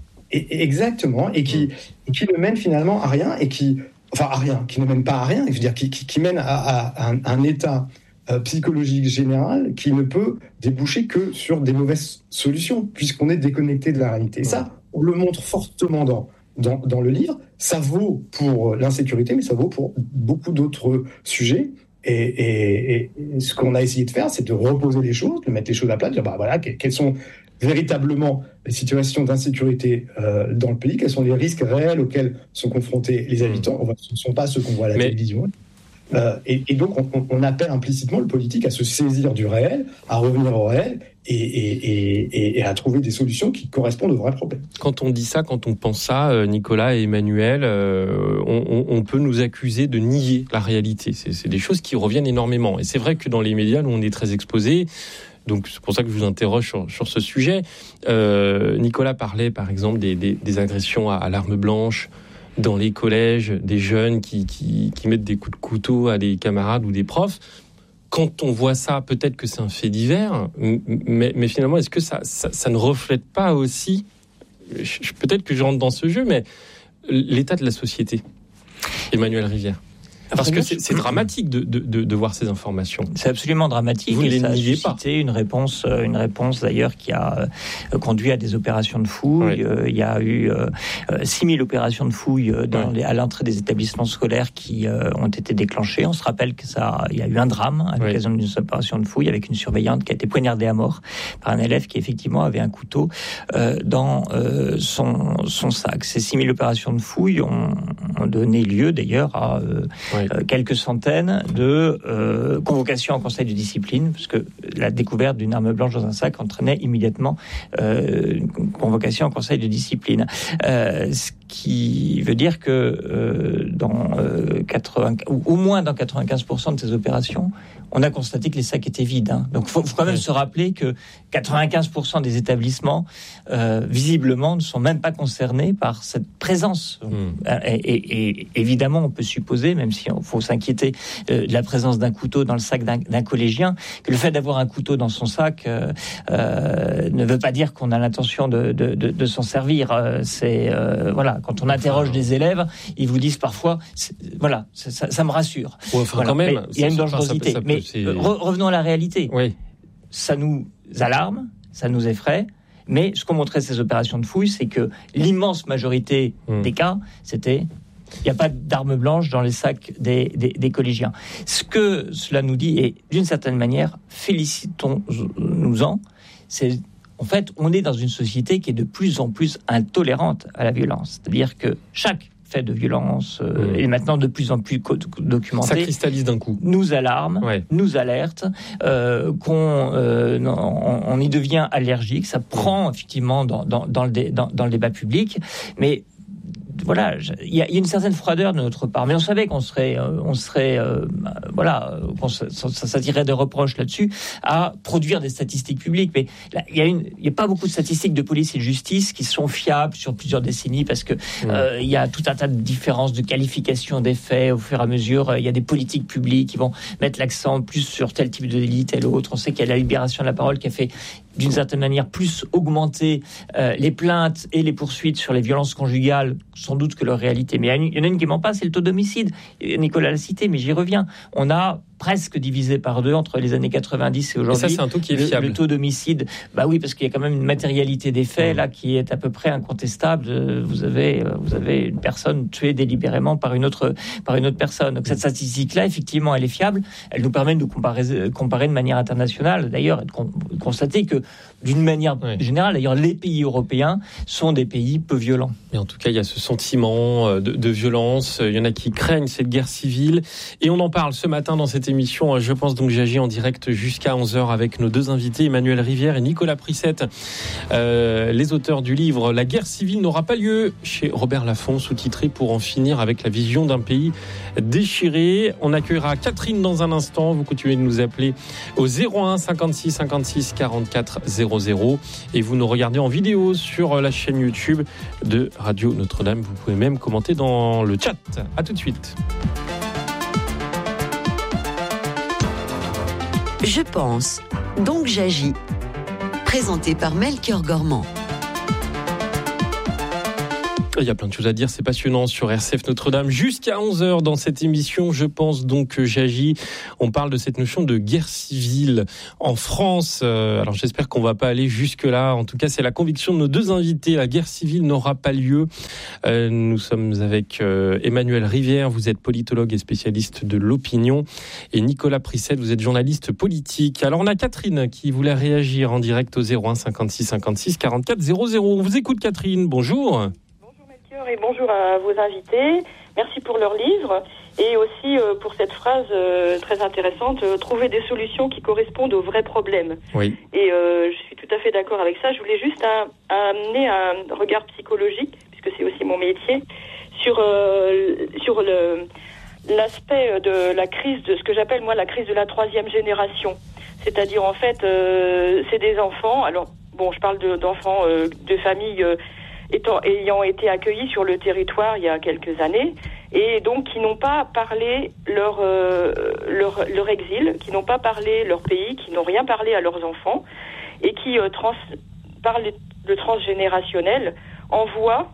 Et, exactement, et qui, et qui ne mène finalement à rien, et qui, enfin à rien, qui ne mène pas à rien, je veux dire, qui, qui, qui mène à, à, à un, un état euh, psychologique général qui ne peut déboucher que sur des mauvaises solutions, puisqu'on est déconnecté de la réalité. Et ça, on le montre fortement dans, dans, dans le livre. Ça vaut pour l'insécurité, mais ça vaut pour beaucoup d'autres sujets. Et, et, et ce qu'on a essayé de faire, c'est de reposer les choses, de mettre les choses à plat, de dire bah voilà, quelles sont véritablement les situations d'insécurité euh, dans le pays, quels sont les risques réels auxquels sont confrontés les habitants. Enfin, ce ne sont pas ceux qu'on voit à la Mais... télévision. Euh, et, et donc, on, on appelle implicitement le politique à se saisir du réel, à revenir au réel et, et, et, et à trouver des solutions qui correspondent aux vrais problèmes. Quand on dit ça, quand on pense ça, Nicolas et Emmanuel, euh, on, on peut nous accuser de nier la réalité. C'est, c'est des choses qui reviennent énormément. Et c'est vrai que dans les médias, nous, on est très exposés. Donc c'est pour ça que je vous interroge sur, sur ce sujet. Euh, Nicolas parlait par exemple des, des, des agressions à, à l'arme blanche dans les collèges, des jeunes qui, qui, qui mettent des coups de couteau à des camarades ou des profs. Quand on voit ça, peut-être que c'est un fait divers, mais, mais finalement, est-ce que ça, ça, ça ne reflète pas aussi, je, peut-être que je rentre dans ce jeu, mais l'état de la société, Emmanuel Rivière? Parce que c'est, c'est dramatique de, de, de, de voir ces informations. C'est absolument dramatique. Vous ne et les ça a niez suscité pas. une réponse, une réponse d'ailleurs qui a euh, conduit à des opérations de fouille. Oui. Euh, il y a eu euh, six mille opérations de fouille dans oui. les, à l'entrée des établissements scolaires qui euh, ont été déclenchées. On se rappelle que ça, il y a eu un drame à l'occasion oui. d'une opération de fouille avec une surveillante qui a été poignardée à mort par un élève qui effectivement avait un couteau euh, dans euh, son, son sac. Ces six mille opérations de fouille ont, ont donné lieu d'ailleurs à euh, oui. Euh, quelques centaines de euh, convocations en conseil de discipline, parce que la découverte d'une arme blanche dans un sac entraînait immédiatement euh, une convocation en conseil de discipline. Euh, ce qui veut dire que euh, dans euh, quatre-vingts, ou au moins dans quatre-vingt-quinze pour cent de ces opérations, on a constaté que les sacs étaient vides. Hein. Donc il faut, faut quand même oui. se rappeler que quatre-vingt-quinze pour cent des établissements, euh, visiblement, ne sont même pas concernés par cette présence. Mmh. Et, et, et évidemment, on peut supposer, même si il faut s'inquiéter euh, de la présence d'un couteau dans le sac d'un, d'un collégien, que le fait d'avoir un couteau dans son sac euh, euh, ne veut pas dire qu'on a l'intention de, de, de, de s'en servir. Euh, c'est euh, voilà, quand on interroge des élèves, ils vous disent parfois, voilà, ça, ça, ça me rassure. Ouais, enfin, voilà. quand même, il y a une dangerosité. Ça peut, ça peut, mais c'est... re- revenons à la réalité. Oui. Ça nous alarme, ça nous effraie. Mais ce qu'ont montré ces opérations de fouille, c'est que l'immense majorité mmh. des cas, c'était il n'y a pas d'armes blanches dans les sacs des, des, des collégiens. Ce que cela nous dit, et d'une certaine manière, félicitons-nous-en, c'est en fait, on est dans une société qui est de plus en plus intolérante à la violence. C'est-à-dire que chaque fait de violence euh, mmh. est maintenant de plus en plus co- documenté. Ça cristallise d'un coup. Nous alarme, ouais. nous alerte, euh, qu'on euh, on, on y devient allergique. Ça prend effectivement dans, dans, dans, le, dé, dans, dans le débat public, mais voilà, il y, y a une certaine froideur de notre part, mais on savait qu'on serait, euh, on serait, euh, voilà, qu'on se, ça, ça s'attirerait des reproches là-dessus à produire des statistiques publiques. Mais il y a une, il y a pas beaucoup de statistiques de police et de justice qui sont fiables sur plusieurs décennies parce que il mmh. euh, y a tout un tas de différences de qualification des faits au fur et à mesure. Il y a des politiques publiques qui vont mettre l'accent plus sur tel type de délit, tel autre. On sait qu'il y a la libération de la parole qui a fait d'une certaine manière plus augmenter euh, les plaintes et les poursuites sur les violences conjugales, sans doute que leur réalité. Mais il y en a une qui ment pas, c'est le taux d'homicide. Nicolas l'a cité, mais j'y reviens. On a presque divisé par deux entre les années quatre-vingt-dix et aujourd'hui. Et ça, c'est un taux qui est fiable. Le, le taux d'homicide, bah oui, parce qu'il y a quand même une matérialité des faits, mmh. là, qui est à peu près incontestable. Vous avez, vous avez une personne tuée délibérément par une autre, par une autre personne. Donc, cette statistique-là, effectivement, elle est fiable. Elle nous permet de nous comparer, comparer de manière internationale, d'ailleurs, et de, con, de constater que, d'une manière oui. générale, d'ailleurs, les pays européens sont des pays peu violents. Mais en tout cas, il y a ce sentiment de, de violence. Il y en a qui craignent cette guerre civile. Et on en parle ce matin dans cette émission. Je pense donc j'agis en direct jusqu'à onze heures avec nos deux invités, Emmanuel Rivière et Nicolas Prissette, euh, les auteurs du livre « La guerre civile n'aura pas lieu » chez Robert Laffont, sous-titré « Pour en finir avec la vision d'un pays déchiré ». On accueillera Catherine dans un instant. Vous continuez de nous appeler au zéro un cinquante-six cinquante-six quarante-quatre zéro zéro et vous nous regardez en vidéo sur la chaîne YouTube de Radio Notre-Dame. Vous pouvez même commenter dans le chat. À tout de suite. Je pense, donc j'agis. Présenté par Melchior Gormand. Il y a plein de choses à dire, c'est passionnant sur R C F Notre-Dame. Jusqu'à onze heures dans cette émission, je pense donc que j'agis. On parle de cette notion de guerre civile en France. Alors j'espère qu'on va pas aller jusque-là. En tout cas, c'est la conviction de nos deux invités. La guerre civile n'aura pas lieu. Nous sommes avec Emmanuel Rivière, vous êtes politologue et spécialiste de l'opinion. Et Nicolas Prissette, vous êtes journaliste politique. Alors on a Catherine qui voulait réagir en direct au zéro un cinquante-six cinquante-six quarante-quatre zéro zéro. On vous écoute Catherine, bonjour. Et bonjour à vos invités. Merci pour leur livre et aussi euh, pour cette phrase euh, très intéressante, euh, trouver des solutions qui correspondent aux vrais problèmes. Oui. Et euh, je suis tout à fait d'accord avec ça. Je voulais juste un, amener un regard psychologique, puisque c'est aussi mon métier, sur euh, sur le l'aspect de la crise de ce que j'appelle moi la crise de la troisième génération. C'est-à-dire en fait, euh, c'est des enfants. Alors bon, je parle de, d'enfants euh, de familles. Euh, Étant, ayant été accueillis sur le territoire il y a quelques années et donc qui n'ont pas parlé leur, euh, leur, leur exil, qui n'ont pas parlé leur pays, qui n'ont rien parlé à leurs enfants et qui euh, trans, par le, le transgénérationnel envoient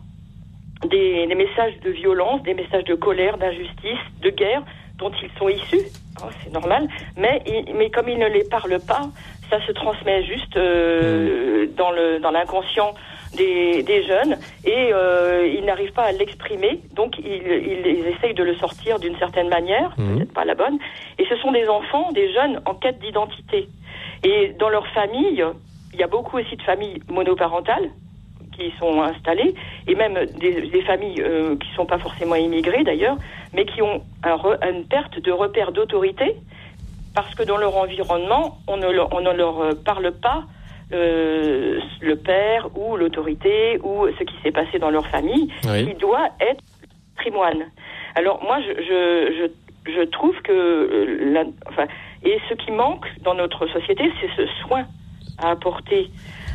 des, des messages de violence, des messages de colère, d'injustice, de guerre dont ils sont issus, hein, c'est normal, mais, mais comme ils ne les parlent pas, ça se transmet juste euh, mmh. dans, le, dans l'inconscient Des, des jeunes et euh, ils n'arrivent pas à l'exprimer, donc ils, ils, ils essayent de le sortir d'une certaine manière, mmh. peut-être pas la bonne, et ce sont des enfants, des jeunes en quête d'identité. Et dans leur famille, il y a beaucoup aussi de familles monoparentales qui sont installées, et même des, des familles euh, qui ne sont pas forcément immigrées d'ailleurs, mais qui ont un re, une perte de repère d'autorité, parce que dans leur environnement, on ne leur, on ne leur parle pas Euh, le père ou l'autorité ou ce qui s'est passé dans leur famille, oui. qui doit être patrimoine. Alors moi, je, je, je, je trouve que, la, enfin, et ce qui manque dans notre société, c'est ce soin à apporter.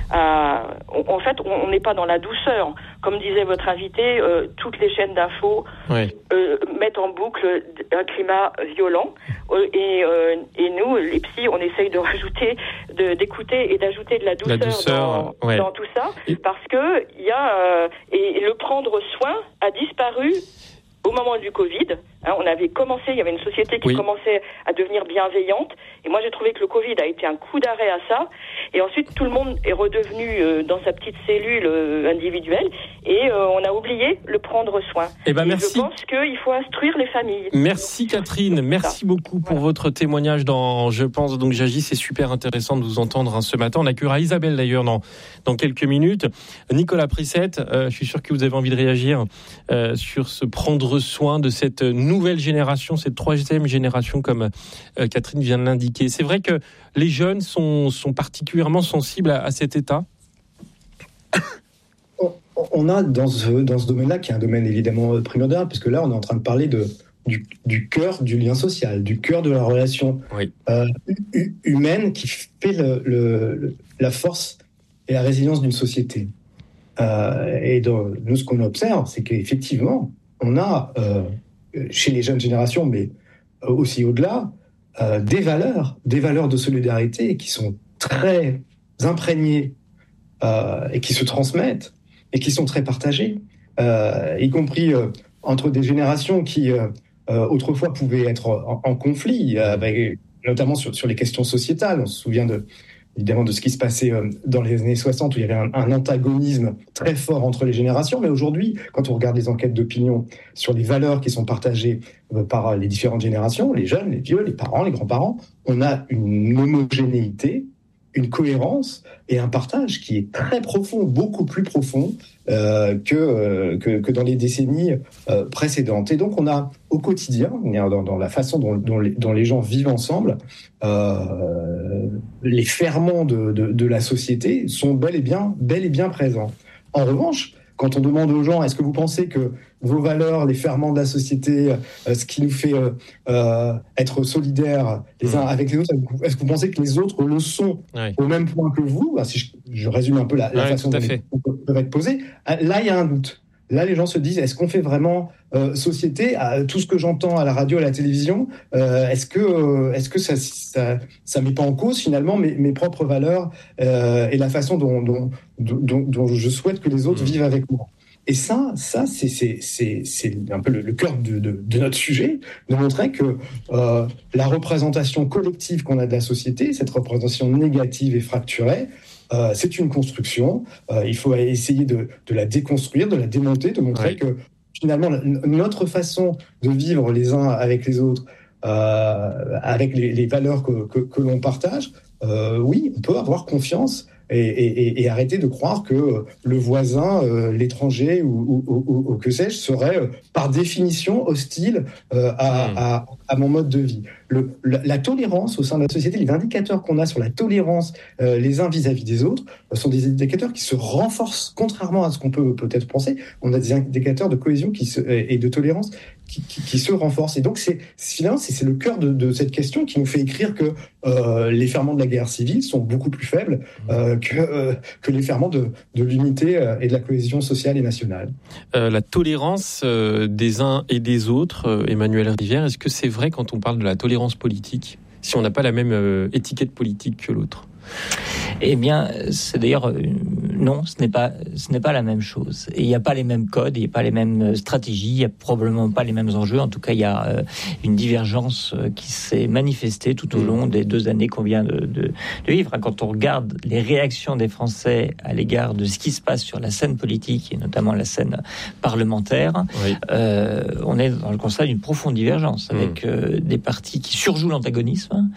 À, en fait, on n'est pas dans la douceur. Comme disait votre invité, euh, toutes les chaînes d'infos oui. euh, mettent en boucle un climat violent. Euh, et, euh, et nous, les psys, on essaye de rajouter, de, d'écouter et d'ajouter de la douceur, la douceur dans, ouais. dans tout ça, et... parce que il y a euh, et le prendre soin a disparu. Au moment du Covid, hein, on avait commencé, il y avait une société qui oui. commençait à devenir bienveillante. Et moi, j'ai trouvé que le Covid a été un coup d'arrêt à ça. Et ensuite, tout le monde est redevenu euh, dans sa petite cellule euh, individuelle. Et euh, on a oublié le prendre soin. Eh ben, et merci. Je pense qu'il faut instruire les familles. Merci Catherine. Merci ça. beaucoup pour voilà. votre témoignage dans Je pense donc j'agis. C'est super intéressant de vous entendre hein, ce matin. On accueillera Isabelle d'ailleurs dans, dans quelques minutes. Nicolas Prissette, euh, je suis sûr que vous avez envie de réagir euh, sur ce prendre soin de cette nouvelle génération, cette troisième génération, comme euh, Catherine vient de l'indiquer. C'est vrai que les jeunes sont, sont particulièrement sensibles à, à cet état. On a dans ce, dans ce domaine-là, qui est un domaine évidemment primordial, parce que là, on est en train de parler de, du, du cœur du lien social, du cœur de la relation oui. euh, humaine qui fait le, le, la force et la résilience d'une société. Euh, et dans, nous, ce qu'on observe, c'est qu'effectivement, on a, euh, chez les jeunes générations, mais aussi au-delà, euh, des valeurs, des valeurs de solidarité qui sont très imprégnées euh, et qui se transmettent et qui sont très partagées, euh, y compris euh, entre des générations qui, euh, euh, autrefois, pouvaient être en, en conflit, euh, avec, notamment sur, sur les questions sociétales. On se souvient de... évidemment de ce qui se passait dans les années soixante, où il y avait un, un antagonisme très fort entre les générations. Mais aujourd'hui, quand on regarde les enquêtes d'opinion sur les valeurs qui sont partagées par les différentes générations, les jeunes, les vieux, les parents, les grands-parents, on a une homogénéité, une cohérence et un partage qui est très profond, beaucoup plus profond euh, que, euh, que, que dans les décennies euh, précédentes. Et donc, on a au quotidien, dans, dans la façon dont, dont, les, dont les gens vivent ensemble, euh, les ferments de, de, de la société sont bel et bien, bel et bien présents. En revanche, quand on demande aux gens, est-ce que vous pensez que vos valeurs, les ferments de la société, euh, ce qui nous fait euh, euh, être solidaires les uns avec les autres, est-ce que vous pensez que les autres le sont oui. au même point que vous ? Si je, je résume un peu la, la oui, façon dont les questions peuvent être posées. Là, il y a un doute. Là, les gens se disent, est-ce qu'on fait vraiment euh, société ? À, tout ce que j'entends à la radio, à la télévision, euh, est-ce que, euh, est-ce que ça, ça, ça met pas en cause finalement mes, mes propres valeurs euh, et la façon dont, dont, dont, dont je souhaite que les autres mmh. vivent avec moi ? et ça, ça c'est, c'est, c'est, c'est un peu le, le cœur de, de, de notre sujet, de montrer que euh, la représentation collective qu'on a de la société, cette représentation négative et fracturée, euh, c'est une construction. Euh, il faut essayer de, de la déconstruire, de la démonter, de montrer ouais. que finalement, notre façon de vivre les uns avec les autres, euh, avec les, les valeurs que, que, que l'on partage, euh, oui, on peut avoir confiance et, et, et arrêter de croire que le voisin, euh, l'étranger ou, ou, ou, ou que sais-je, serait euh, par définition hostile euh, à, mmh. à, à mon mode de vie. Le, la, la tolérance au sein de la société, les indicateurs qu'on a sur la tolérance euh, les uns vis-à-vis des autres euh, sont des indicateurs qui se renforcent, contrairement à ce qu'on peut peut-être penser. On a des indicateurs de cohésion qui se, et de tolérance qui, qui, qui se renforcent. Et donc, c'est, finalement, c'est, c'est le cœur de, de cette question qui nous fait écrire que euh, les ferments de la guerre civile sont beaucoup plus faibles euh, que, euh, que les ferments de, de l'unité euh, et de la cohésion sociale et nationale. Euh, la tolérance euh, des uns et des autres, euh, Emmanuel Rivière, est-ce que c'est vrai quand on parle de la tolérance politique, si on n'a pas la même euh, étiquette politique que l'autre? Eh bien, c'est d'ailleurs euh, non, ce n'est pas ce n'est pas la même chose. Et il n'y a pas les mêmes codes, il n'y a pas les mêmes stratégies, il n'y a probablement pas les mêmes enjeux. En tout cas, il y a euh, une divergence euh, qui s'est manifestée tout au long des deux années qu'on vient de, de, de vivre. Quand on regarde les réactions des Français à l'égard de ce qui se passe sur la scène politique et notamment la scène parlementaire, oui. euh, on est dans le constat d'une profonde divergence avec mmh. euh, des partis qui surjouent l'antagonisme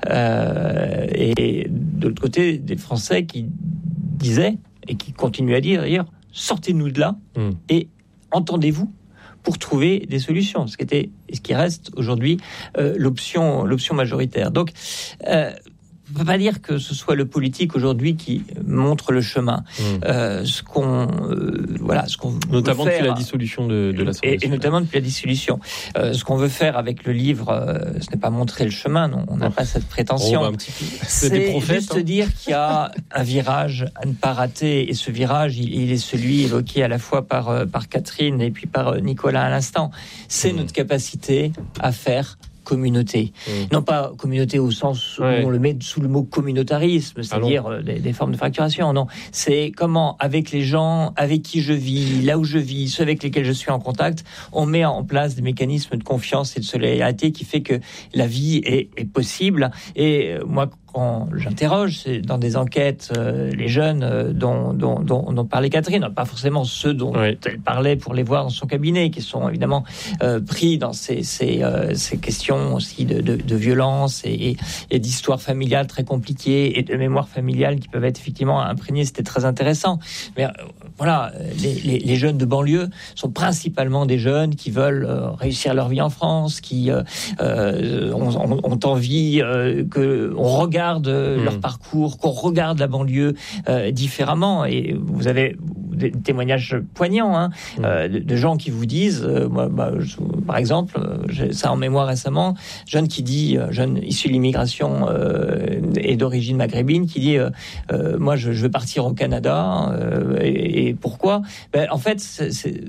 euh, et de l'autre côté des Français qui disaient et qui continuent à dire d'ailleurs, sortez-nous de là mmh. et entendez-vous pour trouver des solutions, ce qui était et ce qui reste aujourd'hui euh, l'option l'option majoritaire. Donc euh, on ne peut pas dire que ce soit le politique aujourd'hui qui montre le chemin. Mmh. Euh, ce qu'on, euh, voilà, ce qu'on notamment veut faire, depuis la dissolution de, de l'Assemblée. Et, et notamment depuis la dissolution. Euh, ce qu'on veut faire avec le livre, euh, ce n'est pas montrer le chemin. Non, on n'a oh. pas cette prétention. Oh, bah, un petit peu. C'est, c'est des prophètes, juste hein. dire qu'il y a un virage à ne pas rater. Et ce virage, il, il est celui évoqué à la fois par euh, par Catherine et puis par Nicolas à l'instant. C'est mmh. notre capacité à faire communauté. Mmh. Non pas communauté au sens où ouais. on le met sous le mot communautarisme, c'est-à-dire ah des, des formes de fracturation. Non, c'est comment, avec les gens avec qui je vis, là où je vis, ceux avec lesquels je suis en contact, on met en place des mécanismes de confiance et de solidarité qui fait que la vie est, est possible. Et moi, quand j'interroge dans des enquêtes euh, les jeunes euh, dont, dont, dont, dont parlait Catherine, pas forcément ceux dont oui. elle parlait pour les voir dans son cabinet, qui sont évidemment euh, pris dans ces, ces, euh, ces questions aussi de, de, de violence et, et, et d'histoire familiale très compliquées et de mémoire familiale qui peuvent être effectivement imprégnées. C'était très intéressant. Mais euh, voilà, les, les, les jeunes de banlieue sont principalement des jeunes qui veulent euh, réussir leur vie en France, qui euh, euh, ont, ont envie euh, que on regarde Mmh. leur parcours, qu'on regarde la banlieue euh, différemment. Et vous avez des témoignages poignants hein, mmh. euh, de, de gens qui vous disent, euh, moi, bah, je, par exemple, j'ai ça en mémoire récemment, jeune qui dit, jeune issu de l'immigration euh, et d'origine maghrébine, qui dit, euh, euh, moi, je, je veux partir au Canada. Euh, et, et pourquoi ? Ben, en fait, c'est, c'est,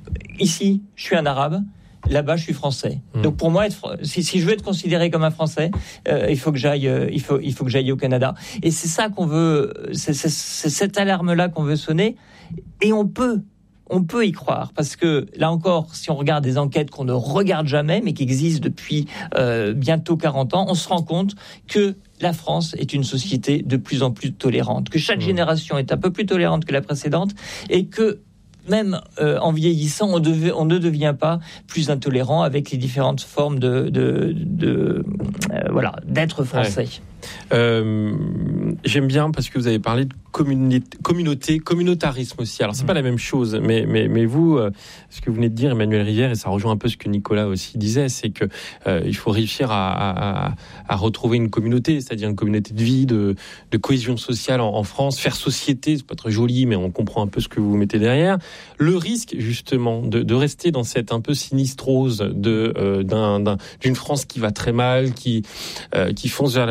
ici, je suis un Arabe. Là-bas, je suis français. Mmh. Donc pour moi, être, si, si je veux être considéré comme un Français, euh, il faut que j'aille, euh, il faut, il faut que j'aille au Canada. Et c'est ça qu'on veut, c'est, c'est, c'est cette alarme-là qu'on veut sonner. Et on peut, on peut y croire parce que là encore, si on regarde des enquêtes qu'on ne regarde jamais, mais qui existent depuis euh, bientôt quarante ans, on se rend compte que la France est une société de plus en plus tolérante, que chaque mmh. génération est un peu plus tolérante que la précédente, et que même euh, en vieillissant, on, devait, on ne devient pas plus intolérant avec les différentes formes de, de, de euh, voilà, d'être français. Ouais. Euh, j'aime bien parce que vous avez parlé de communauté, communauté communautarisme aussi. Alors c'est mmh. pas la même chose, mais mais mais vous, euh, ce que vous venez de dire, Emmanuel Rivière, et ça rejoint un peu ce que Nicolas aussi disait, c'est que euh, il faut réussir à, à, à retrouver une communauté, c'est-à-dire une communauté de vie, de, de cohésion sociale en, en France, faire société. C'est pas très joli, mais on comprend un peu ce que vous mettez derrière. Le risque justement de, de rester dans cette un peu sinistrose de euh, d'un, d'un d'une France qui va très mal, qui euh, qui fonce vers la, la guerre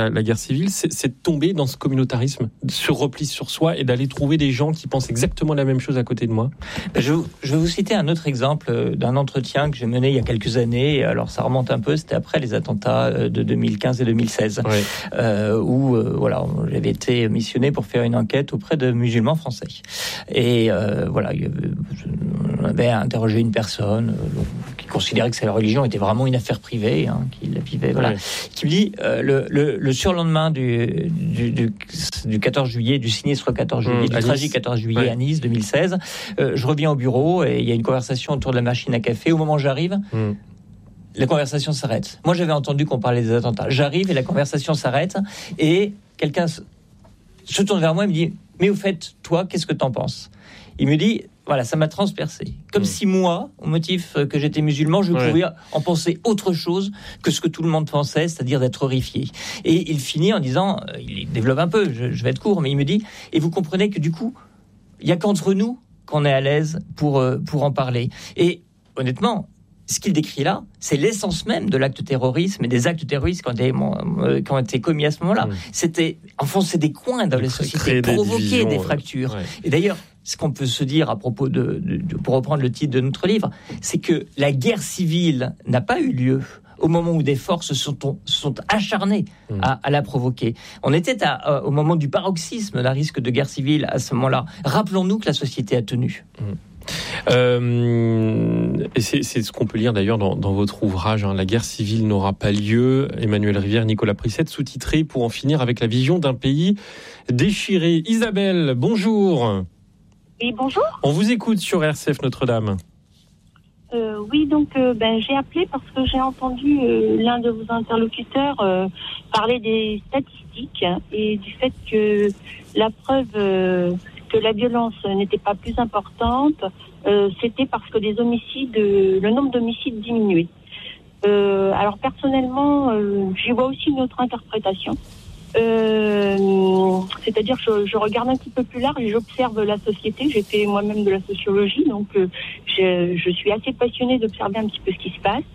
civile, c'est, c'est de tomber dans ce communautarisme, ce repli sur soi et d'aller trouver des gens qui pensent exactement la même chose à côté de moi. Je, je vais vous citer un autre exemple d'un entretien que j'ai mené il y a quelques années. Alors ça remonte un peu, c'était après les attentats de deux mille quinze et deux mille seize, ouais. euh, où euh, voilà, j'avais été missionné pour faire une enquête auprès de musulmans français. Et euh, voilà, on avait interrogé une personne euh, qui considérait que sa religion était vraiment une affaire privée, hein, qu'il la vivait, voilà, ouais. qui me dit euh, le, le, le surlendemain du, du, du, du quatorze juillet, du sinistre quatorze juillet, mmh, du tragique quatorze juillet ouais. à Nice deux mille seize, euh, je reviens au bureau et il y a une conversation autour de la machine à café. Au moment où j'arrive, mmh. la conversation s'arrête. Moi, j'avais entendu qu'on parlait des attentats. J'arrive et la conversation s'arrête et quelqu'un se, se tourne vers moi et me dit « Mais au fait, toi, qu'est-ce que t'en penses ?» Il me dit « Voilà, ça m'a transpercé. » Comme mmh. si moi, au motif que j'étais musulman, je ouais. pouvais en penser autre chose que ce que tout le monde pensait, c'est-à-dire d'être horrifié. Et il finit en disant, il développe un peu, je, je vais être court, mais il me dit « Et vous comprenez que du coup, il n'y a qu'entre nous qu'on est à l'aise pour, pour en parler. » Et honnêtement, ce qu'il décrit là, c'est l'essence même de l'acte terrorisme et des actes terroristes qui ont été, euh, qui ont été commis à ce moment-là. Mmh. C'était enfoncer des coins dans les sociétés, provoquer des, des fractures. Ouais. Et d'ailleurs, ce qu'on peut se dire à propos de, de, de, pour reprendre le titre de notre livre, c'est que la guerre civile n'a pas eu lieu au moment où des forces se sont, sont acharnées mmh. à, à la provoquer. On était à, au moment du paroxysme d'un risque de guerre civile à ce moment-là. Rappelons-nous que la société a tenu. Mmh. Euh, et c'est, c'est ce qu'on peut lire d'ailleurs dans, dans votre ouvrage, hein, La guerre civile n'aura pas lieu, Emmanuel Rivière, Nicolas Prissette, sous-titré Pour en finir avec la vision d'un pays déchiré. Isabelle, bonjour. Oui, bonjour. On vous écoute sur R C F Notre-Dame. Euh, oui, donc euh, ben, j'ai appelé parce que j'ai entendu euh, l'un de vos interlocuteurs euh, parler des statistiques et du fait que la preuve... Euh, que la violence n'était pas plus importante, euh, c'était parce que les homicides, euh, le nombre d'homicides diminuait. Euh, alors personnellement, euh, j'y vois aussi une autre interprétation. Euh, c'est-à-dire que je, je regarde un petit peu plus large et j'observe la société. J'ai fait moi-même de la sociologie, donc euh, je, je suis assez passionnée d'observer un petit peu ce qui se passe.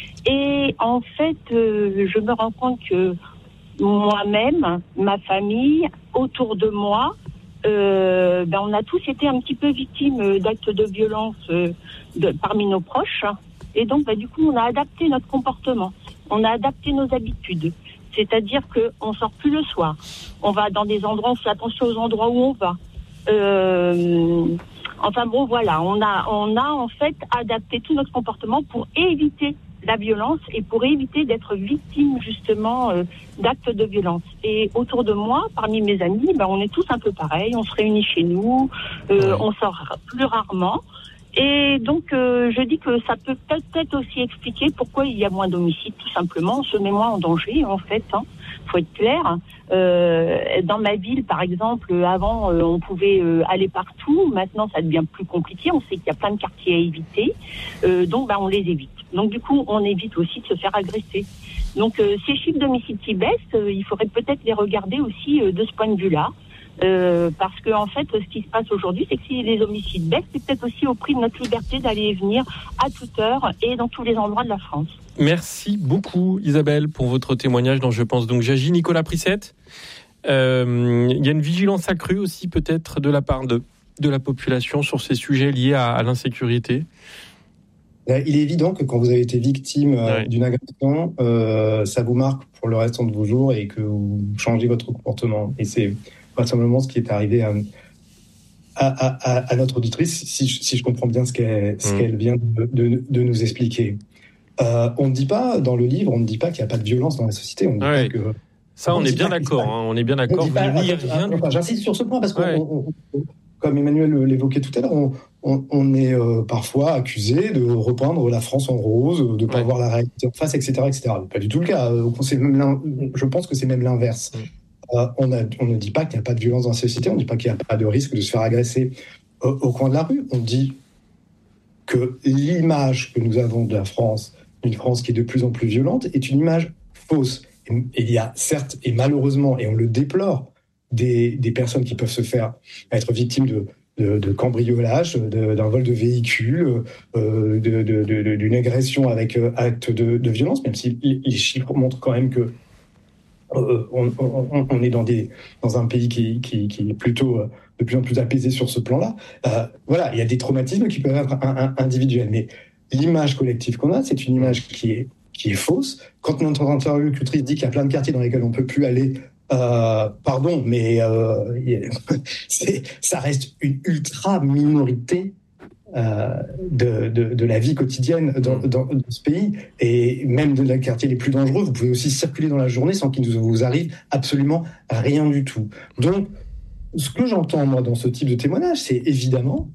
Et en fait, euh, je me rends compte que moi-même, ma famille, autour de moi, Euh, ben on a tous été un petit peu victimes d'actes de violence euh, de, parmi nos proches, et donc ben, du coup on a adapté notre comportement, on a adapté nos habitudes, c'est-à-dire que on sort plus le soir, on va dans des endroits, on fait attention aux endroits où on va. Euh, enfin bon voilà, on a on a en fait adapté tout notre comportement pour éviter la violence et pour éviter d'être victime justement euh, d'actes de violence. Et autour de moi, parmi mes amis, ben, on est tous un peu pareils, on se réunit chez nous, euh, ouais. on sort plus rarement. Et donc euh, je dis que ça peut peut-être aussi expliquer pourquoi il y a moins d'homicides, tout simplement. On se met moins en danger en fait, hein. Faut être clair. Euh, dans ma ville, par exemple, avant euh, on pouvait euh, aller partout. Maintenant, ça devient plus compliqué. On sait qu'il y a plein de quartiers à éviter, euh, donc bah, on les évite. Donc du coup, on évite aussi de se faire agresser. Donc euh, ces chiffres d'homicides qui baissent, euh, il faudrait peut-être les regarder aussi euh, de ce point de vue-là. Euh, parce que en fait, ce qui se passe aujourd'hui, c'est que si les homicides baissent, c'est peut-être aussi au prix de notre liberté d'aller et venir à toute heure et dans tous les endroits de la France. Merci beaucoup Isabelle pour votre témoignage dans Je pense donc j'agis. Nicolas Prissette, euh, il y a une vigilance accrue aussi peut-être de la part de, de la population sur ces sujets liés à, à l'insécurité. Il est évident que quand vous avez été victime ouais. d'une agression, euh, ça vous marque pour le restant de vos jours et que vous changez votre comportement. Et c'est pas simplement ce qui est arrivé à, à, à, à notre auditrice, si je, si je comprends bien ce qu'elle, ce mmh. qu'elle vient de, de, de nous expliquer. Euh, on ne dit pas, dans le livre, on ne dit pas qu'il n'y a pas de violence dans la société. On dit ouais. pas que, Ça, on, on est bien d'accord. Hein, on est bien d'accord. Pas, vous attends, rien enfin, j'insiste sur ce point parce que, ouais. on, on, comme Emmanuel l'évoquait tout à l'heure, on, on, on est euh, parfois accusé de repeindre la France en rose, de ne pas ouais. voir la réalité en face, et cetera, et cetera. Pas du tout le cas. C'est même je pense que c'est même l'inverse. Mmh. Euh, on, a, on ne dit pas qu'il n'y a pas de violence dans la société, on ne dit pas qu'il n'y a pas de risque de se faire agresser euh, au coin de la rue. On dit que l'image que nous avons de la France, une France qui est de plus en plus violente, est une image fausse. Et, et il y a certes, et malheureusement, et on le déplore, des, des personnes qui peuvent se faire être victimes de, de, de cambriolage, de, d'un vol de véhicule, euh, de, de, de, d'une agression avec euh, acte de, de violence, même si les chiffres montrent quand même que euh, on, on, on est dans, des, dans un pays qui, qui, qui est plutôt euh, de plus en plus apaisé sur ce plan-là. Euh, voilà, il y a des traumatismes qui peuvent être un, un, individuels, mais l'image collective qu'on a, c'est une image qui est, qui est fausse. Quand notre interlocutrice dit qu'il y a plein de quartiers dans lesquels on ne peut plus aller, euh, pardon, mais euh, c'est, ça reste une ultra minorité euh, de, de, de la vie quotidienne dans, dans, dans ce pays. Et même dans les quartiers les plus dangereux, vous pouvez aussi circuler dans la journée sans qu'il ne vous arrive absolument rien du tout. Donc, ce que j'entends, moi, dans ce type de témoignage, c'est évidemment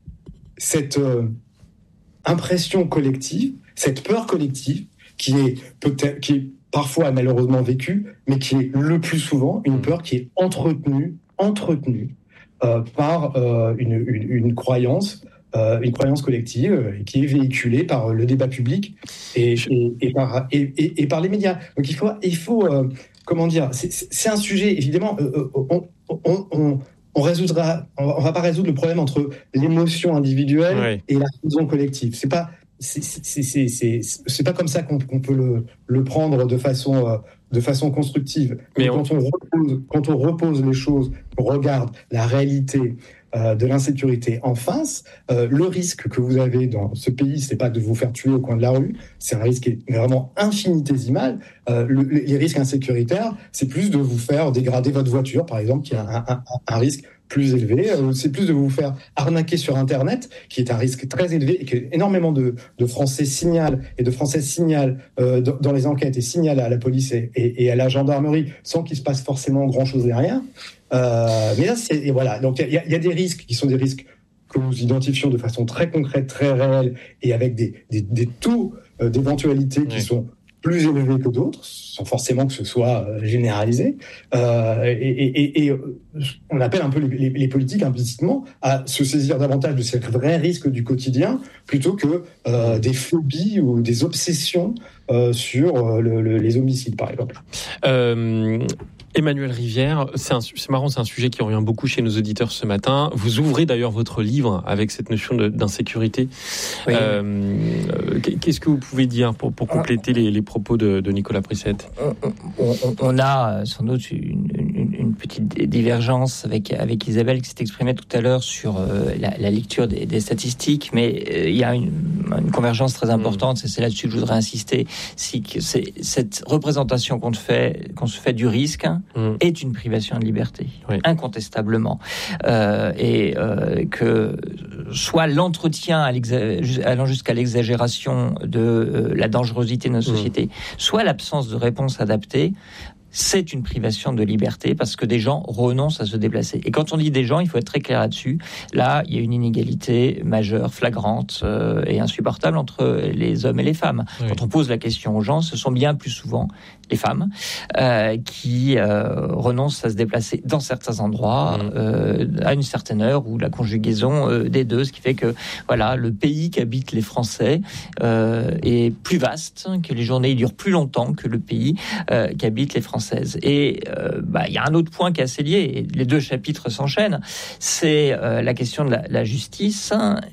cette euh, impression collective, cette peur collective qui est peut-être, qui est parfois malheureusement vécue, mais qui est le plus souvent une peur qui est entretenue, entretenue euh, par euh, une, une, une croyance, euh, une croyance collective euh, qui est véhiculée par le débat public et, et, et, par, et, et, et par les médias. Donc il faut, il faut euh, comment dire, c'est, c'est un sujet évidemment. Euh, on, on, on, on résoudra, on va pas résoudre le problème entre l'émotion individuelle ouais. et la raison collective. C'est pas C'est, c'est, c'est, c'est, c'est pas comme ça qu'on, qu'on peut le, le prendre de façon, euh, de façon constructive. Mais quand, on... On repose, quand on repose les choses, on regarde la réalité euh, de l'insécurité en face, euh, le risque que vous avez dans ce pays, c'est pas de vous faire tuer au coin de la rue, c'est un risque qui est vraiment infinitésimal. Euh, le, les risques insécuritaires, c'est plus de vous faire dégrader votre voiture, par exemple, qui a un, un, un risque plus élevé, euh, c'est plus de vous faire arnaquer sur Internet, qui est un risque très élevé et que énormément de, de Français signalent et de Françaises signalent euh, dans, dans les enquêtes et signalent à la police et, et, et à la gendarmerie sans qu'il se passe forcément grand-chose derrière. Euh, mais là, c'est, et voilà. Donc, il y, y a des risques qui sont des risques que nous identifions de façon très concrète, très réelle et avec des, des, des taux euh, d'éventualité qui oui. sont plus élevés que d'autres, sans forcément que ce soit euh, généralisé. Euh, et, et, et on appelle un peu les, les politiques implicitement à se saisir davantage de ces vrais risques du quotidien plutôt que euh, des phobies ou des obsessions euh, sur euh, le, le, les homicides, par exemple. Euh... Emmanuel Rivière, c'est, un, c'est marrant, c'est un sujet qui revient beaucoup chez nos auditeurs ce matin. Vous ouvrez d'ailleurs votre livre avec cette notion de, d'insécurité. Oui. Euh, qu'est-ce que vous pouvez dire pour, pour compléter les, les propos de, de Nicolas Prissette ? on, on, on a sans doute une, une, une petite divergence avec, avec Isabelle qui s'est exprimée tout à l'heure sur euh, la, la lecture des, des statistiques, mais euh, il y a une, une convergence très importante, mmh. c'est, c'est là-dessus que je voudrais insister, c'est que c'est cette représentation qu'on, fait, qu'on se fait du risque Mmh. est une privation de liberté, oui. incontestablement. Euh, et euh, que soit l'entretien à allant jusqu'à l'exagération de euh, la dangerosité de notre mmh. société, soit l'absence de réponse adaptée, c'est une privation de liberté parce que des gens renoncent à se déplacer. Et quand on dit des gens, il faut être très clair là-dessus. Là, il y a une inégalité majeure, flagrante euh, et insupportable entre les hommes et les femmes. Oui. Quand on pose la question aux gens, ce sont bien plus souvent les femmes euh, qui euh, renoncent à se déplacer dans certains endroits mmh. euh, à une certaine heure ou la conjugaison euh, des deux, ce qui fait que voilà, le pays qu'habitent les Français euh, est plus vaste, que les journées durent plus longtemps que le pays euh, qu'habitent les Français. Et euh, bah, il y a un autre point qui est assez lié, et les deux chapitres s'enchaînent, c'est euh, la question de la, la justice,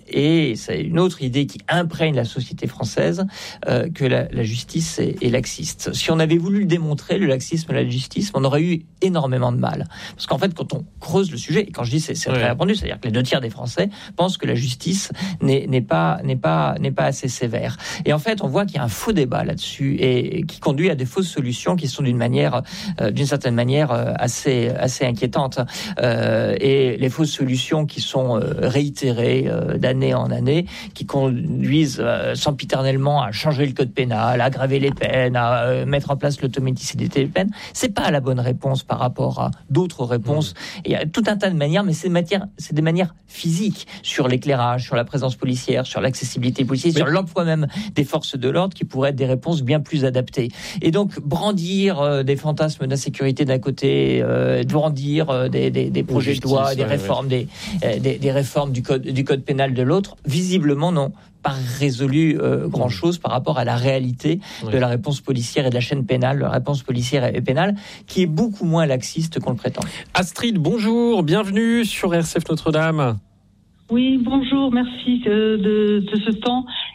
et c'est une autre idée qui imprègne la société française, euh, que la, la justice est, est laxiste. Si on avait voulu le démontrer, le laxisme et la justice, on aurait eu énormément de mal. Parce qu'en fait, quand on creuse le sujet, et quand je dis c'est, c'est très répandu, c'est-à-dire que les deux tiers des Français pensent que la justice n'est, n'est, pas, n'est, pas, n'est pas assez sévère. Et en fait, on voit qu'il y a un faux débat là-dessus, et, et qui conduit à des fausses solutions qui sont d'une manière Euh, d'une certaine manière euh, assez assez inquiétante euh, et les fausses solutions qui sont euh, réitérées euh, d'année en année, qui conduisent euh, sempiternellement à changer le code pénal, à aggraver les peines, à euh, mettre en place l'automaticité des peines, c'est pas la bonne réponse par rapport à d'autres réponses. Mmh. Il y a tout un tas de manières, mais c'est, matière, c'est des manières physiques sur l'éclairage, sur la présence policière, sur l'accessibilité policière, mais... sur l'emploi même des forces de l'ordre qui pourraient être des réponses bien plus adaptées. Et donc brandir euh, des fantasmes d'insécurité d'un côté, euh, brandir euh, des, des, des projets justice, de loi, des ouais, réformes, ouais. Des, euh, des, des réformes du code, du code pénal de l'autre, visiblement non, pas résolu euh, grand chose par rapport à la réalité ouais. de la réponse policière et de la chaîne pénale, la réponse policière et pénale, qui est beaucoup moins laxiste qu'on le prétend. Astrid, bonjour, bienvenue sur R C F Notre-Dame. Oui, bonjour, merci de, de, de ce temps.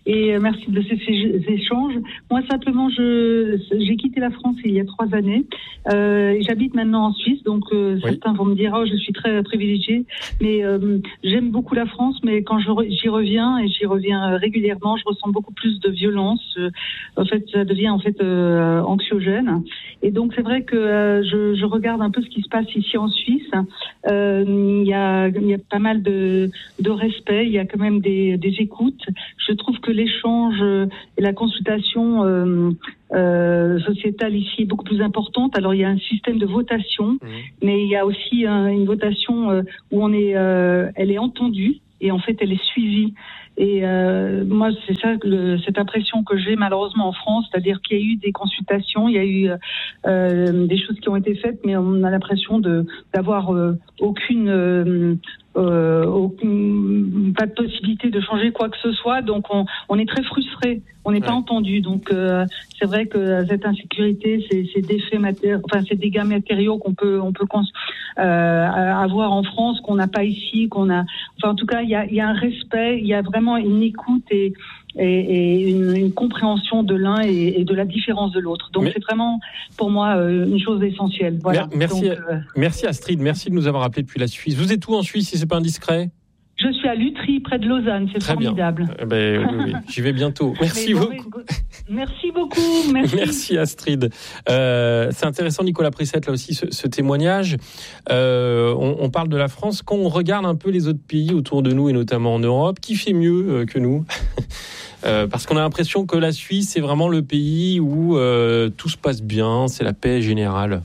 et merci de ces, ces échanges. Moi, simplement, je, j'ai quitté la France il y a trois années. Euh, j'habite maintenant en Suisse, donc euh, oui. certains vont me dire, oh, je suis très privilégiée, mais euh, j'aime beaucoup la France, mais quand je, j'y reviens, et j'y reviens régulièrement, je ressens beaucoup plus de violence. Euh, en fait, ça devient en fait euh, anxiogène. Et donc, c'est vrai que euh, je, je regarde un peu ce qui se passe ici en Suisse. Euh, il y a, il y a pas mal de, de respect, il y a quand même des, des écoutes. Je trouve que l'échange et la consultation euh, euh, sociétale ici est beaucoup plus importante. Alors, il y a un système de votation, mmh. mais il y a aussi un, une votation euh, où on est, euh, elle est entendue et en fait, elle est suivie. Et euh, moi, c'est ça, le, cette impression que j'ai malheureusement en France, c'est-à-dire qu'il y a eu des consultations, il y a eu euh, des choses qui ont été faites, mais on a l'impression de d'avoir euh, aucune, euh, euh, aucune, pas de possibilité de changer quoi que ce soit. Donc, on, on est très frustré, on n'est ouais. pas entendu. Donc, euh, c'est vrai que cette insécurité, c'est, c'est des faits matériaux, enfin, ces dégâts matériaux qu'on peut, on peut cons- euh, avoir en France, qu'on n'a pas ici, qu'on a. Enfin, en tout cas, il y a, il y a un respect, il y a vraiment une écoute et, et, et une, une compréhension de l'un et, et de la différence de l'autre. Donc Mais... c'est vraiment pour moi euh, une chose essentielle. Voilà. Merci, Donc, euh... merci Astrid, merci de nous avoir appelé depuis la Suisse. Vous êtes où en Suisse si c'est pas indiscret ? Je suis à Lutry, près de Lausanne, c'est Très formidable. Bien. Ben, oui, oui. J'y vais bientôt. Merci bon, beaucoup. Mais, merci beaucoup. Merci, merci Astrid. Euh, c'est intéressant, Nicolas Prissette, là aussi, ce, ce témoignage. Euh, on, on parle de la France. Quand on regarde un peu les autres pays autour de nous, et notamment en Europe, qui fait mieux euh, que nous ? euh, Parce qu'on a l'impression que la Suisse, c'est vraiment le pays où euh, tout se passe bien, c'est la paix générale.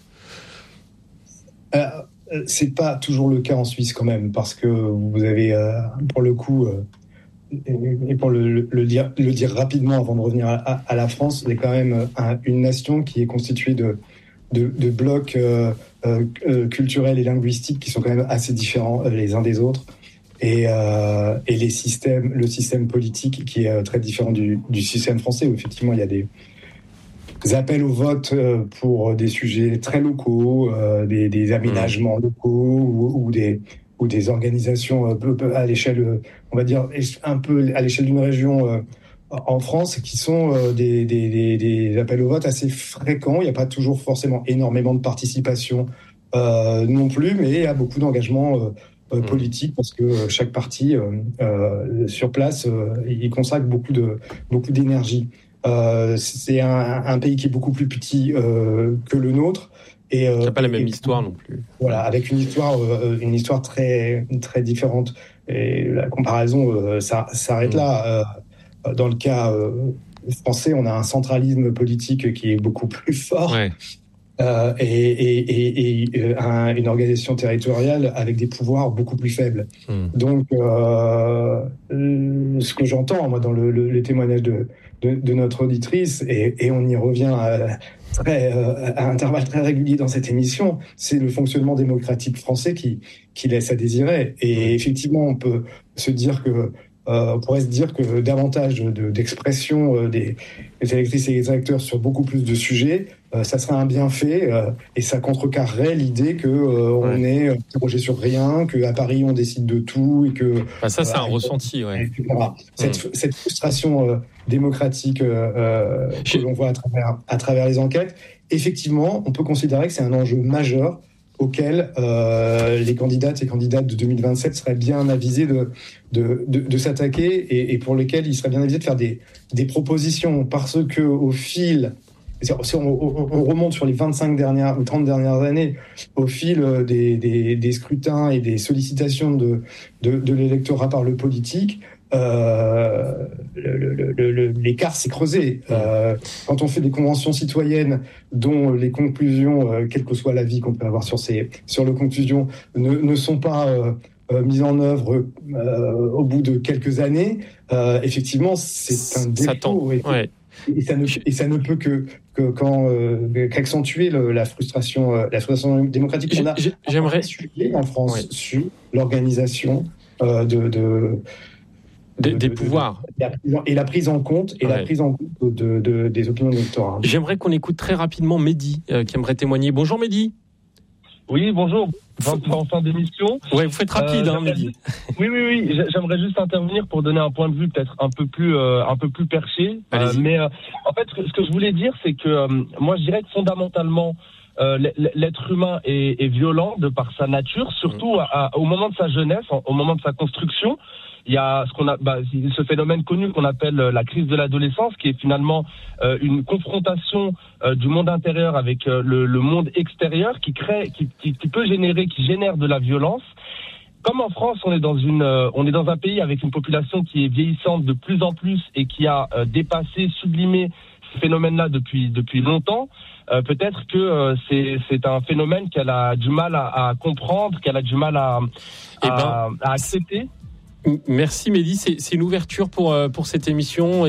Euh... C'est pas toujours le cas en Suisse quand même, parce que vous avez, euh, pour le coup, euh, et pour le, le, le, dire, le dire rapidement avant de revenir à, à, à la France, c'est quand même un, une nation qui est constituée de, de, de blocs euh, euh, culturels et linguistiques qui sont quand même assez différents euh, les uns des autres, et, euh, et les systèmes, le système politique qui est très différent du, du système français, où effectivement il y a des appels au vote pour des sujets très locaux, euh, des, des aménagements locaux ou, ou, des, ou des organisations à l'échelle, on va dire, un peu à l'échelle d'une région euh, en France, qui sont euh, des, des, des, des appels au vote assez fréquents. Il n'y a pas toujours forcément énormément de participation euh, non plus, mais il y a beaucoup d'engagement euh, euh, politique parce que chaque parti euh, euh, sur place, euh, il consacre beaucoup, de, beaucoup d'énergie. Euh, c'est un, un pays qui est beaucoup plus petit euh, que le nôtre. Et euh, qui n'a pas la même et, histoire non plus. Voilà, avec une histoire, euh, une histoire très, très différente. Et la comparaison, euh, ça s'arrête mmh. là. Euh, dans le cas euh, français, on a un centralisme politique qui est beaucoup plus fort. Ouais. Euh, et, et, et, et un, une organisation territoriale avec des pouvoirs beaucoup plus faibles. Mmh. Donc, euh, ce que j'entends, moi, dans le, le, les témoignages de, de, de notre auditrice, et, et on y revient à, très, à intervalles très réguliers dans cette émission, c'est le fonctionnement démocratique français qui, qui laisse à désirer. Et effectivement, on peut se dire que Euh, on pourrait se dire que davantage de, d'expression euh, des, des électrices et des acteurs sur beaucoup plus de sujets, euh, ça serait un bienfait euh, et ça contrecarrerait l'idée que euh, on ouais. est interrogé sur rien, qu'à Paris on décide de tout et que bah ça c'est euh, un ressenti. Ouais. Voilà. Cette, mmh. cette frustration euh, démocratique euh, que l'on voit à travers, à travers les enquêtes, effectivement, on peut considérer que c'est un enjeu majeur auquel euh, les candidates et candidates de deux mille vingt-sept seraient bien avisés de, de, de, de s'attaquer et, et pour lesquels ils seraient bien avisés de faire des, des propositions, parce que au fil, si on, on, on remonte sur les vingt-cinq dernières ou trente dernières années, au fil des, des, des scrutins et des sollicitations de, de, de l'électorat par le politique, Euh, le, le, le, le, l'écart s'est creusé. Euh, quand on fait des conventions citoyennes dont les conclusions, euh, quel que soit l'avis qu'on peut avoir sur ces sur les conclusions, ne, ne sont pas euh, euh, mises en œuvre euh, au bout de quelques années, euh, effectivement, c'est un défaut. Et, ouais. et, ça ne, et ça ne peut que que quand euh, qu'accentuer le, la frustration, euh, la frustration démocratique qu'on a. J'aimerais en France ouais. sur l'organisation euh, de, de Des, de, des de, pouvoirs. De, et la prise en compte, et ouais. la prise en compte de, de, des opinions électorales. J'aimerais qu'on écoute très rapidement Mehdi, euh, qui aimerait témoigner. Bonjour Mehdi. Oui, bonjour. En fin d'émission. Oui, vous faites rapide, euh, hein, Mehdi. Oui, oui, oui. J'aimerais juste intervenir pour donner un point de vue peut-être un peu plus, euh, un peu plus perché. Euh, mais euh, en fait, ce que je voulais dire, c'est que euh, moi, je dirais que fondamentalement, euh, l'être humain est, est violent de par sa nature, surtout à, à, au moment de sa jeunesse, au moment de sa construction. Il y a ce qu'on a, bah, ce phénomène connu qu'on appelle la crise de l'adolescence, qui est finalement euh, une confrontation euh, du monde intérieur avec euh, le, le monde extérieur, qui crée, qui, qui, qui peut générer, qui génère de la violence. Comme en France, on est dans une, euh, on est dans un pays avec une population qui est vieillissante de plus en plus et qui a euh, dépassé, sublimé ce phénomène-là depuis depuis longtemps. Euh, peut-être que euh, c'est c'est un phénomène qu'elle a du mal à, à comprendre, qu'elle a du mal à, à, eh ben, à accepter. Merci Mehdi, c'est, c'est une ouverture pour, pour cette émission.